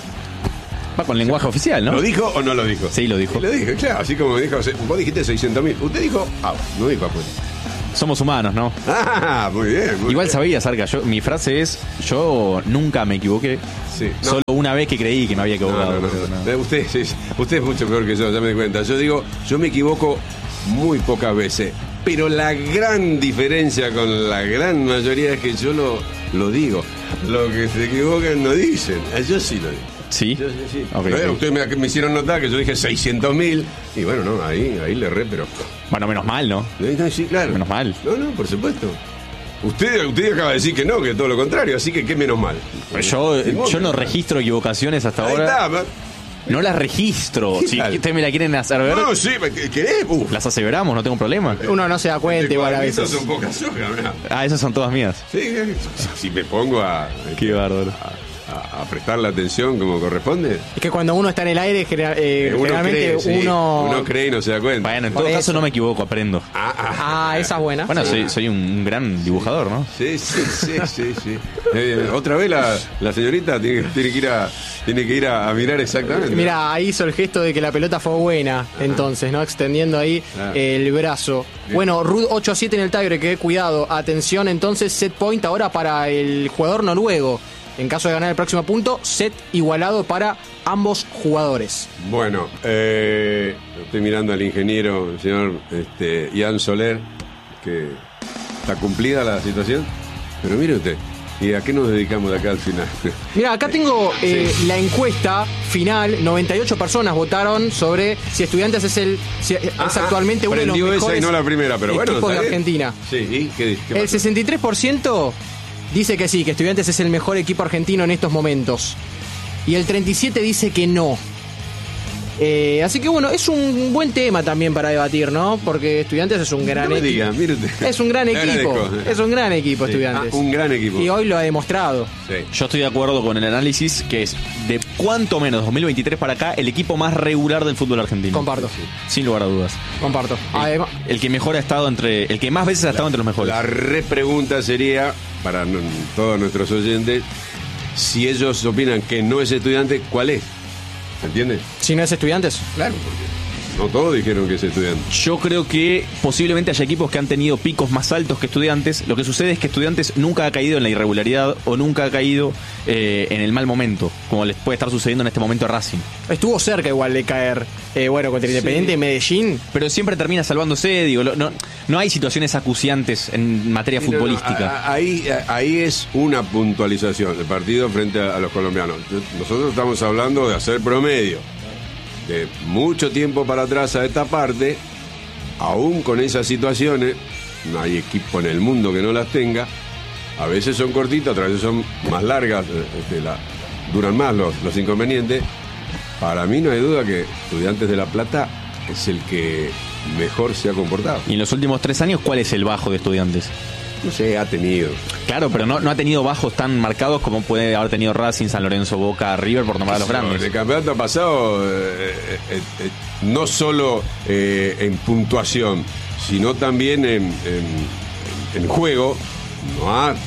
Va con lenguaje oficial, ¿no? ¿Lo dijo o no lo dijo? Sí, lo dijo. Lo dije, claro, así como dijo, vos dijiste 600.000, usted dijo out, no dijo afuera. Somos humanos, ¿no? Muy bien. Igual sabías, Arca, mi frase es, yo nunca me equivoqué. Sí. Solo una vez que creí que me había equivocado. No. Usted es mucho peor que yo, ya me di cuenta. Yo digo, yo me equivoco muy pocas veces, pero la gran diferencia con la gran mayoría es que yo lo digo. Lo que se equivocan no dicen. Yo sí lo digo. ¿Sí? Yo sí. Okay, pero ustedes me hicieron notar que yo dije 600.000 y bueno, no, ahí le erré, pero... Bueno, menos mal, ¿no? Sí, claro. Menos mal. No, por supuesto. Usted acaba de decir que no, que todo lo contrario, así que qué menos mal. Yo no registro equivocaciones hasta ahora. Está, no las registro. Si ustedes me la quieren hacer ver. No, sí, ¿querés? Las aseveramos, no tengo problema. Uno no se da cuenta igual a veces. Son pocas horas, ¿verdad? Esas son todas mías. Sí, si me pongo a Qué bárbaro. A prestarle atención como corresponde. Es que cuando uno está en el aire, generalmente uno cree y no se da cuenta. Bueno, en todo caso no me equivoco, aprendo. Esa es buena. Bueno, soy un gran dibujador, ¿no? Sí. Otra vez la señorita tiene que ir a mirar exactamente. Mira, ahí hizo el gesto de que la pelota fue buena, entonces, ¿no? Extendiendo ahí el brazo. Bien. Bueno, Ruud 8-7 en el tiebreak, cuidado, atención, entonces set point ahora para el jugador noruego. En caso de ganar el próximo punto, set igualado para ambos jugadores. Bueno, estoy mirando al ingeniero, el señor Ian Soler, que está cumplida la situación. Pero mire usted, ¿y a qué nos dedicamos de acá al final? Mira, acá tengo la encuesta final. 98 personas votaron sobre si Estudiantes es actualmente uno de los mejores esa y no la primera, pero equipos bueno, de Argentina. Sí, ¿y qué el 63% dice que sí, que Estudiantes es el mejor equipo argentino en estos momentos. Y el 37% dice que no. Así que bueno, es un buen tema también para debatir, ¿no? Porque Estudiantes es un gran equipo. Es un gran equipo. Es un gran equipo, Estudiantes. Un gran equipo. Y hoy lo ha demostrado. Sí. Yo estoy de acuerdo con el análisis que es de cuanto menos 2023 para acá el equipo más regular del fútbol argentino. Comparto. Sin lugar a dudas. Comparto. Además, el que mejor ha estado el que más veces ha estado entre los mejores. La repregunta sería para todos nuestros oyentes, si ellos opinan que no es Estudiante, ¿cuál es? ¿Entiendes? Si no es Estudiantes. Claro, porque no todos dijeron que es Estudiante. Yo creo que posiblemente haya equipos que han tenido picos más altos que Estudiantes. Lo que sucede es que Estudiantes nunca ha caído en la irregularidad o nunca ha caído en el mal momento, como les puede estar sucediendo en este momento a Racing. Estuvo cerca igual de caer, contra Independiente y Medellín. Pero siempre termina salvándose, digo, no hay situaciones acuciantes en materia futbolística. Ahí es una puntualización del partido frente a los colombianos. Nosotros estamos hablando de hacer promedio. De mucho tiempo para atrás a esta parte, aún con esas situaciones, no hay equipo en el mundo que no las tenga. A veces son cortitas, otras veces son más largas, duran más los inconvenientes. Para mí no hay duda que Estudiantes de La Plata es el que mejor se ha comportado. ¿Y en los últimos 3 años cuál es el bajo de Estudiantes? No sé, ha tenido. Claro, pero no ha tenido bajos tan marcados como puede haber tenido Racing, San Lorenzo, Boca, River, por nombrar a los grandes. El campeonato pasado, no solo en puntuación, sino también en juego, no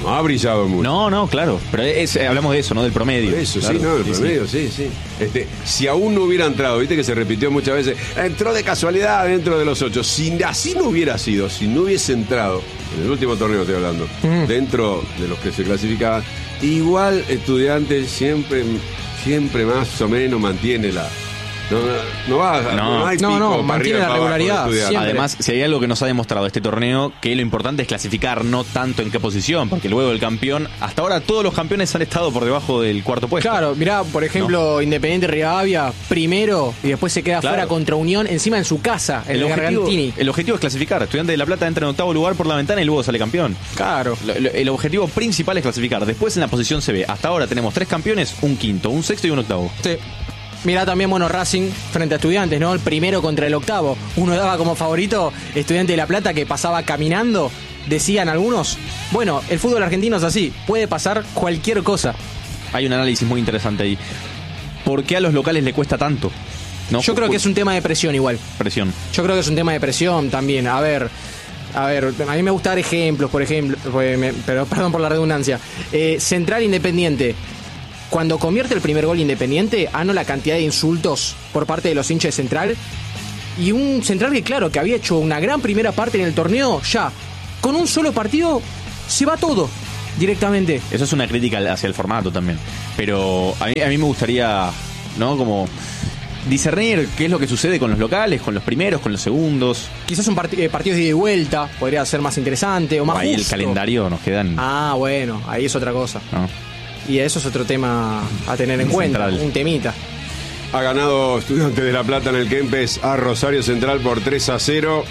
No ha brillado mucho. No, claro. Pero hablamos de eso, ¿no? Del promedio. Por eso, claro. sí, no, del promedio, sí. Si aún no hubiera entrado, viste que se repitió muchas veces, entró de casualidad dentro de los 8. Si así no hubiera sido, si no hubiese entrado, en el último torneo estoy hablando, dentro de los que se clasificaban, igual Estudiantes siempre más o menos mantiene la... No hay pico mantiene la regularidad. Además, si hay algo que nos ha demostrado este torneo, que lo importante es clasificar, no tanto en qué posición, porque luego del campeón, hasta ahora todos los campeones han estado por debajo del cuarto puesto. Claro, mirá, por ejemplo, Independiente Rivadavia, primero, y después se queda fuera contra Unión, encima en su casa, el Gargantini. El objetivo es clasificar. Estudiante de La Plata entra en 8º lugar por la ventana y luego sale campeón. Claro. El objetivo principal es clasificar. Después en la posición se ve. Hasta ahora tenemos 3 campeones, un quinto, un sexto y un octavo. Sí. Mirá también, Racing frente a Estudiantes, ¿no? El primero contra el octavo. Uno daba como favorito Estudiante de La Plata, que pasaba caminando. Decían algunos, bueno, el fútbol argentino es así, puede pasar cualquier cosa. Hay un análisis muy interesante ahí. ¿Por qué a los locales le cuesta tanto? ¿No? Yo creo que es un tema de presión igual. Presión. Yo creo que es un tema de presión también. A ver, a mí me gusta dar ejemplos, por ejemplo, pero perdón por la redundancia. Central Independiente. Cuando convierte el primer gol Independiente, la cantidad de insultos por parte de los hinchas de Central. Y un Central que, claro, que había hecho una gran primera parte en el torneo, ya, con un solo partido, se va todo directamente. Eso es una crítica hacia el formato también. Pero a mí me gustaría, ¿no? Como discernir qué es lo que sucede con los locales, con los primeros, con los segundos. Quizás un partidos de ida y vuelta podría ser más interesante o más ahí justo. El calendario nos quedan... bueno, ahí es otra cosa. ¿No? Y eso es otro tema a tener en cuenta, un temita. Ha ganado Estudiantes de La Plata en el Kempes a Rosario Central por 3-0.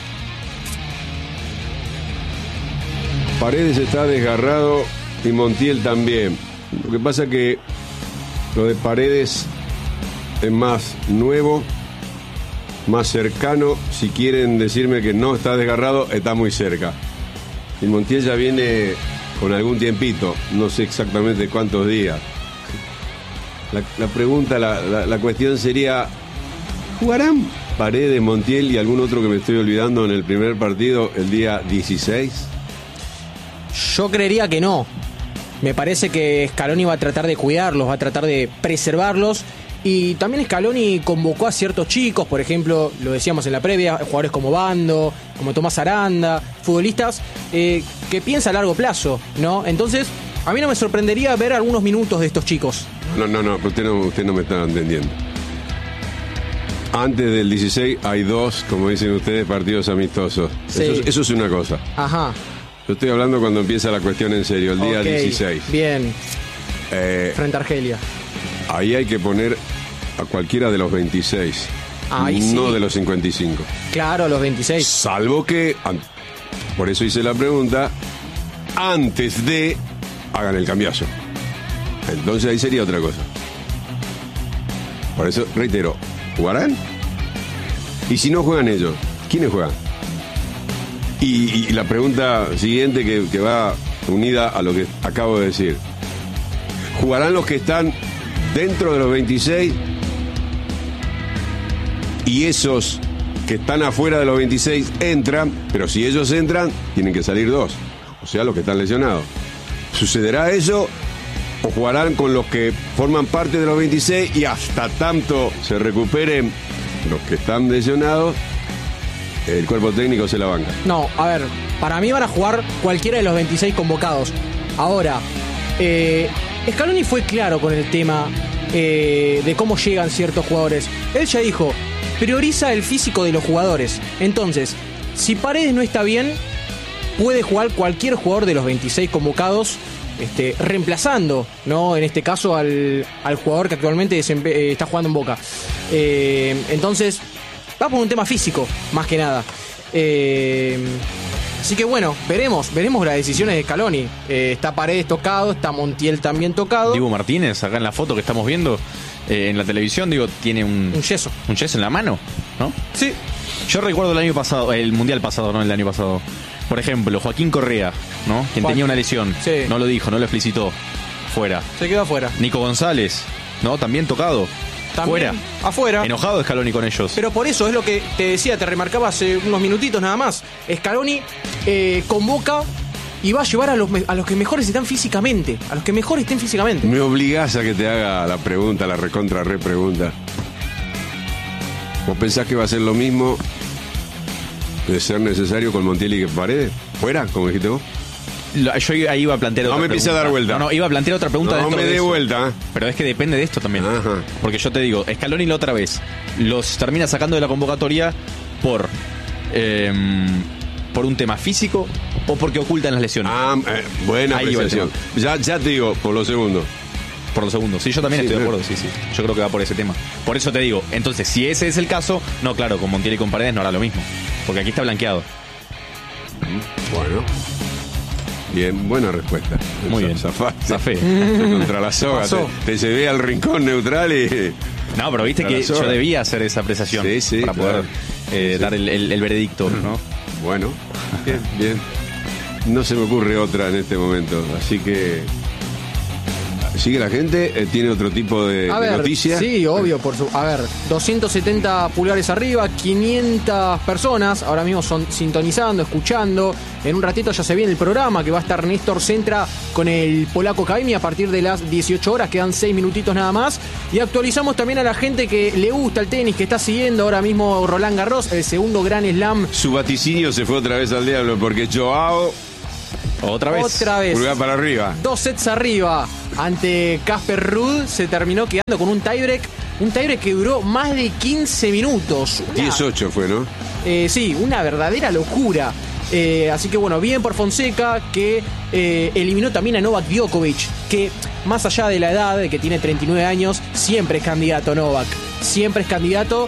Paredes está desgarrado y Montiel también. Lo que pasa que lo de Paredes es más nuevo, más cercano. Si quieren decirme que no está desgarrado, está muy cerca. Y Montiel ya viene con algún tiempito, no sé exactamente cuántos días. La pregunta, la cuestión sería, ¿jugarán Paredes, Montiel y algún otro que me estoy olvidando en el primer partido el día 16? Yo creería que no. Me parece que Scaloni va a tratar de cuidarlos, va a tratar de preservarlos. Y también Scaloni convocó a ciertos chicos, por ejemplo, lo decíamos en la previa, jugadores como Bando, como Tomás Aranda, futbolistas que piensa a largo plazo, ¿no? Entonces, a mí no me sorprendería ver algunos minutos de estos chicos. No, usted no me está entendiendo. Antes del 16 hay 2, como dicen ustedes, partidos amistosos. Sí. Eso es una cosa. Ajá. Yo estoy hablando cuando empieza la cuestión en serio, el día 16. Bien. Frente a Argelia. Ahí hay que poner a cualquiera de los 26, no de los 55. Claro, los 26. Salvo que, por eso hice la pregunta, antes de hagan el cambiazo. Entonces ahí sería otra cosa. Por eso, reitero, ¿jugarán? Y si no juegan ellos, ¿quiénes juegan? Y la pregunta siguiente que va unida a lo que acabo de decir. ¿Jugarán los que están dentro de los 26 y esos que están afuera de los 26 entran, pero si ellos entran, tienen que salir 2, o sea, los que están lesionados? ¿Sucederá eso o jugarán con los que forman parte de los 26 y hasta tanto se recuperen los que están lesionados, el cuerpo técnico se la banca? No, a ver, para mí van a jugar cualquiera de los 26 convocados. Ahora, Scaloni fue claro con el tema de cómo llegan ciertos jugadores. Él ya dijo, prioriza el físico de los jugadores. Entonces, si Paredes no está bien, puede jugar cualquier jugador de los 26 convocados, reemplazando, ¿no? En este caso al jugador que actualmente está jugando en Boca. Entonces, va por un tema físico, más que nada. Así que bueno, veremos las decisiones de Scaloni. Está Paredes tocado, está Montiel también tocado. Dibu Martínez, acá en la foto que estamos viendo en la televisión, tiene un yeso. Un yeso en la mano, ¿no? Sí. Yo recuerdo el año pasado, el mundial pasado, no el año pasado. Por ejemplo, Joaquín Correa, ¿no? Quien tenía una lesión. Sí. No lo dijo, no lo explicitó. Fuera. Se quedó afuera. Nico González, ¿no? También tocado. También afuera. Enojado Scaloni con ellos. Pero por eso es lo que te decía, te remarcaba hace unos minutitos nada más. Scaloni convoca y va a llevar a los que mejores están físicamente. A los que mejor estén físicamente. Me obligás a que te haga la pregunta, la recontra repregunta. ¿Vos pensás que va a ser lo mismo de ser necesario con Montiel y que Paredes? ¿Fuera, como dijiste vos? Yo ahí iba a plantear otra pregunta. No me empiece a dar vuelta. No, iba a plantear otra pregunta. No me dé vuelta. Pero es que depende de esto también. Ajá. Porque yo te digo, Scaloni la otra vez los termina sacando de la convocatoria por un tema físico o porque ocultan las lesiones. Buena Ahí va el apreciación. Ya te digo, por lo segundo. Por los segundos. Sí, yo también Sí, estoy de sí. acuerdo, sí. Yo creo que va por ese tema. Por eso te digo, entonces, si ese es el caso, no, claro, con Montiel y con Paredes no hará lo mismo. Porque aquí está blanqueado. Bueno. Bien, buena respuesta. Muy bien. Zafé. Contra la soga. Te llevé al rincón neutral y... No, pero viste que yo debía hacer esa apreciación para poder dar el veredicto, ¿no? Bueno, bien. No se me ocurre otra en este momento, así que... ¿Sigue la gente? ¿Tiene otro tipo de noticias? Sí, obvio. 270 pulgares arriba, 500 personas ahora mismo son sintonizando, escuchando. En un ratito ya se viene el programa que va a estar Néstor Centra con el Polaco Caimi a partir de las 18 horas. Quedan 6 minutitos nada más. Y actualizamos también a la gente que le gusta el tenis, que está siguiendo ahora mismo Roland Garros, el segundo Grand Slam. Su vaticinio se fue otra vez al diablo porque Joao... Otra vez. Pulgar para arriba. 2 sets arriba ante Casper Ruud. Se terminó quedando con un tiebreak. Un tiebreak que duró más de 15 minutos. 18 fue, ¿no? Sí, una verdadera locura. Así que bueno, bien por Fonseca, que eliminó también a Novak Djokovic, que más allá de la edad, de que tiene 39 años, siempre es candidato Novak. Siempre es candidato.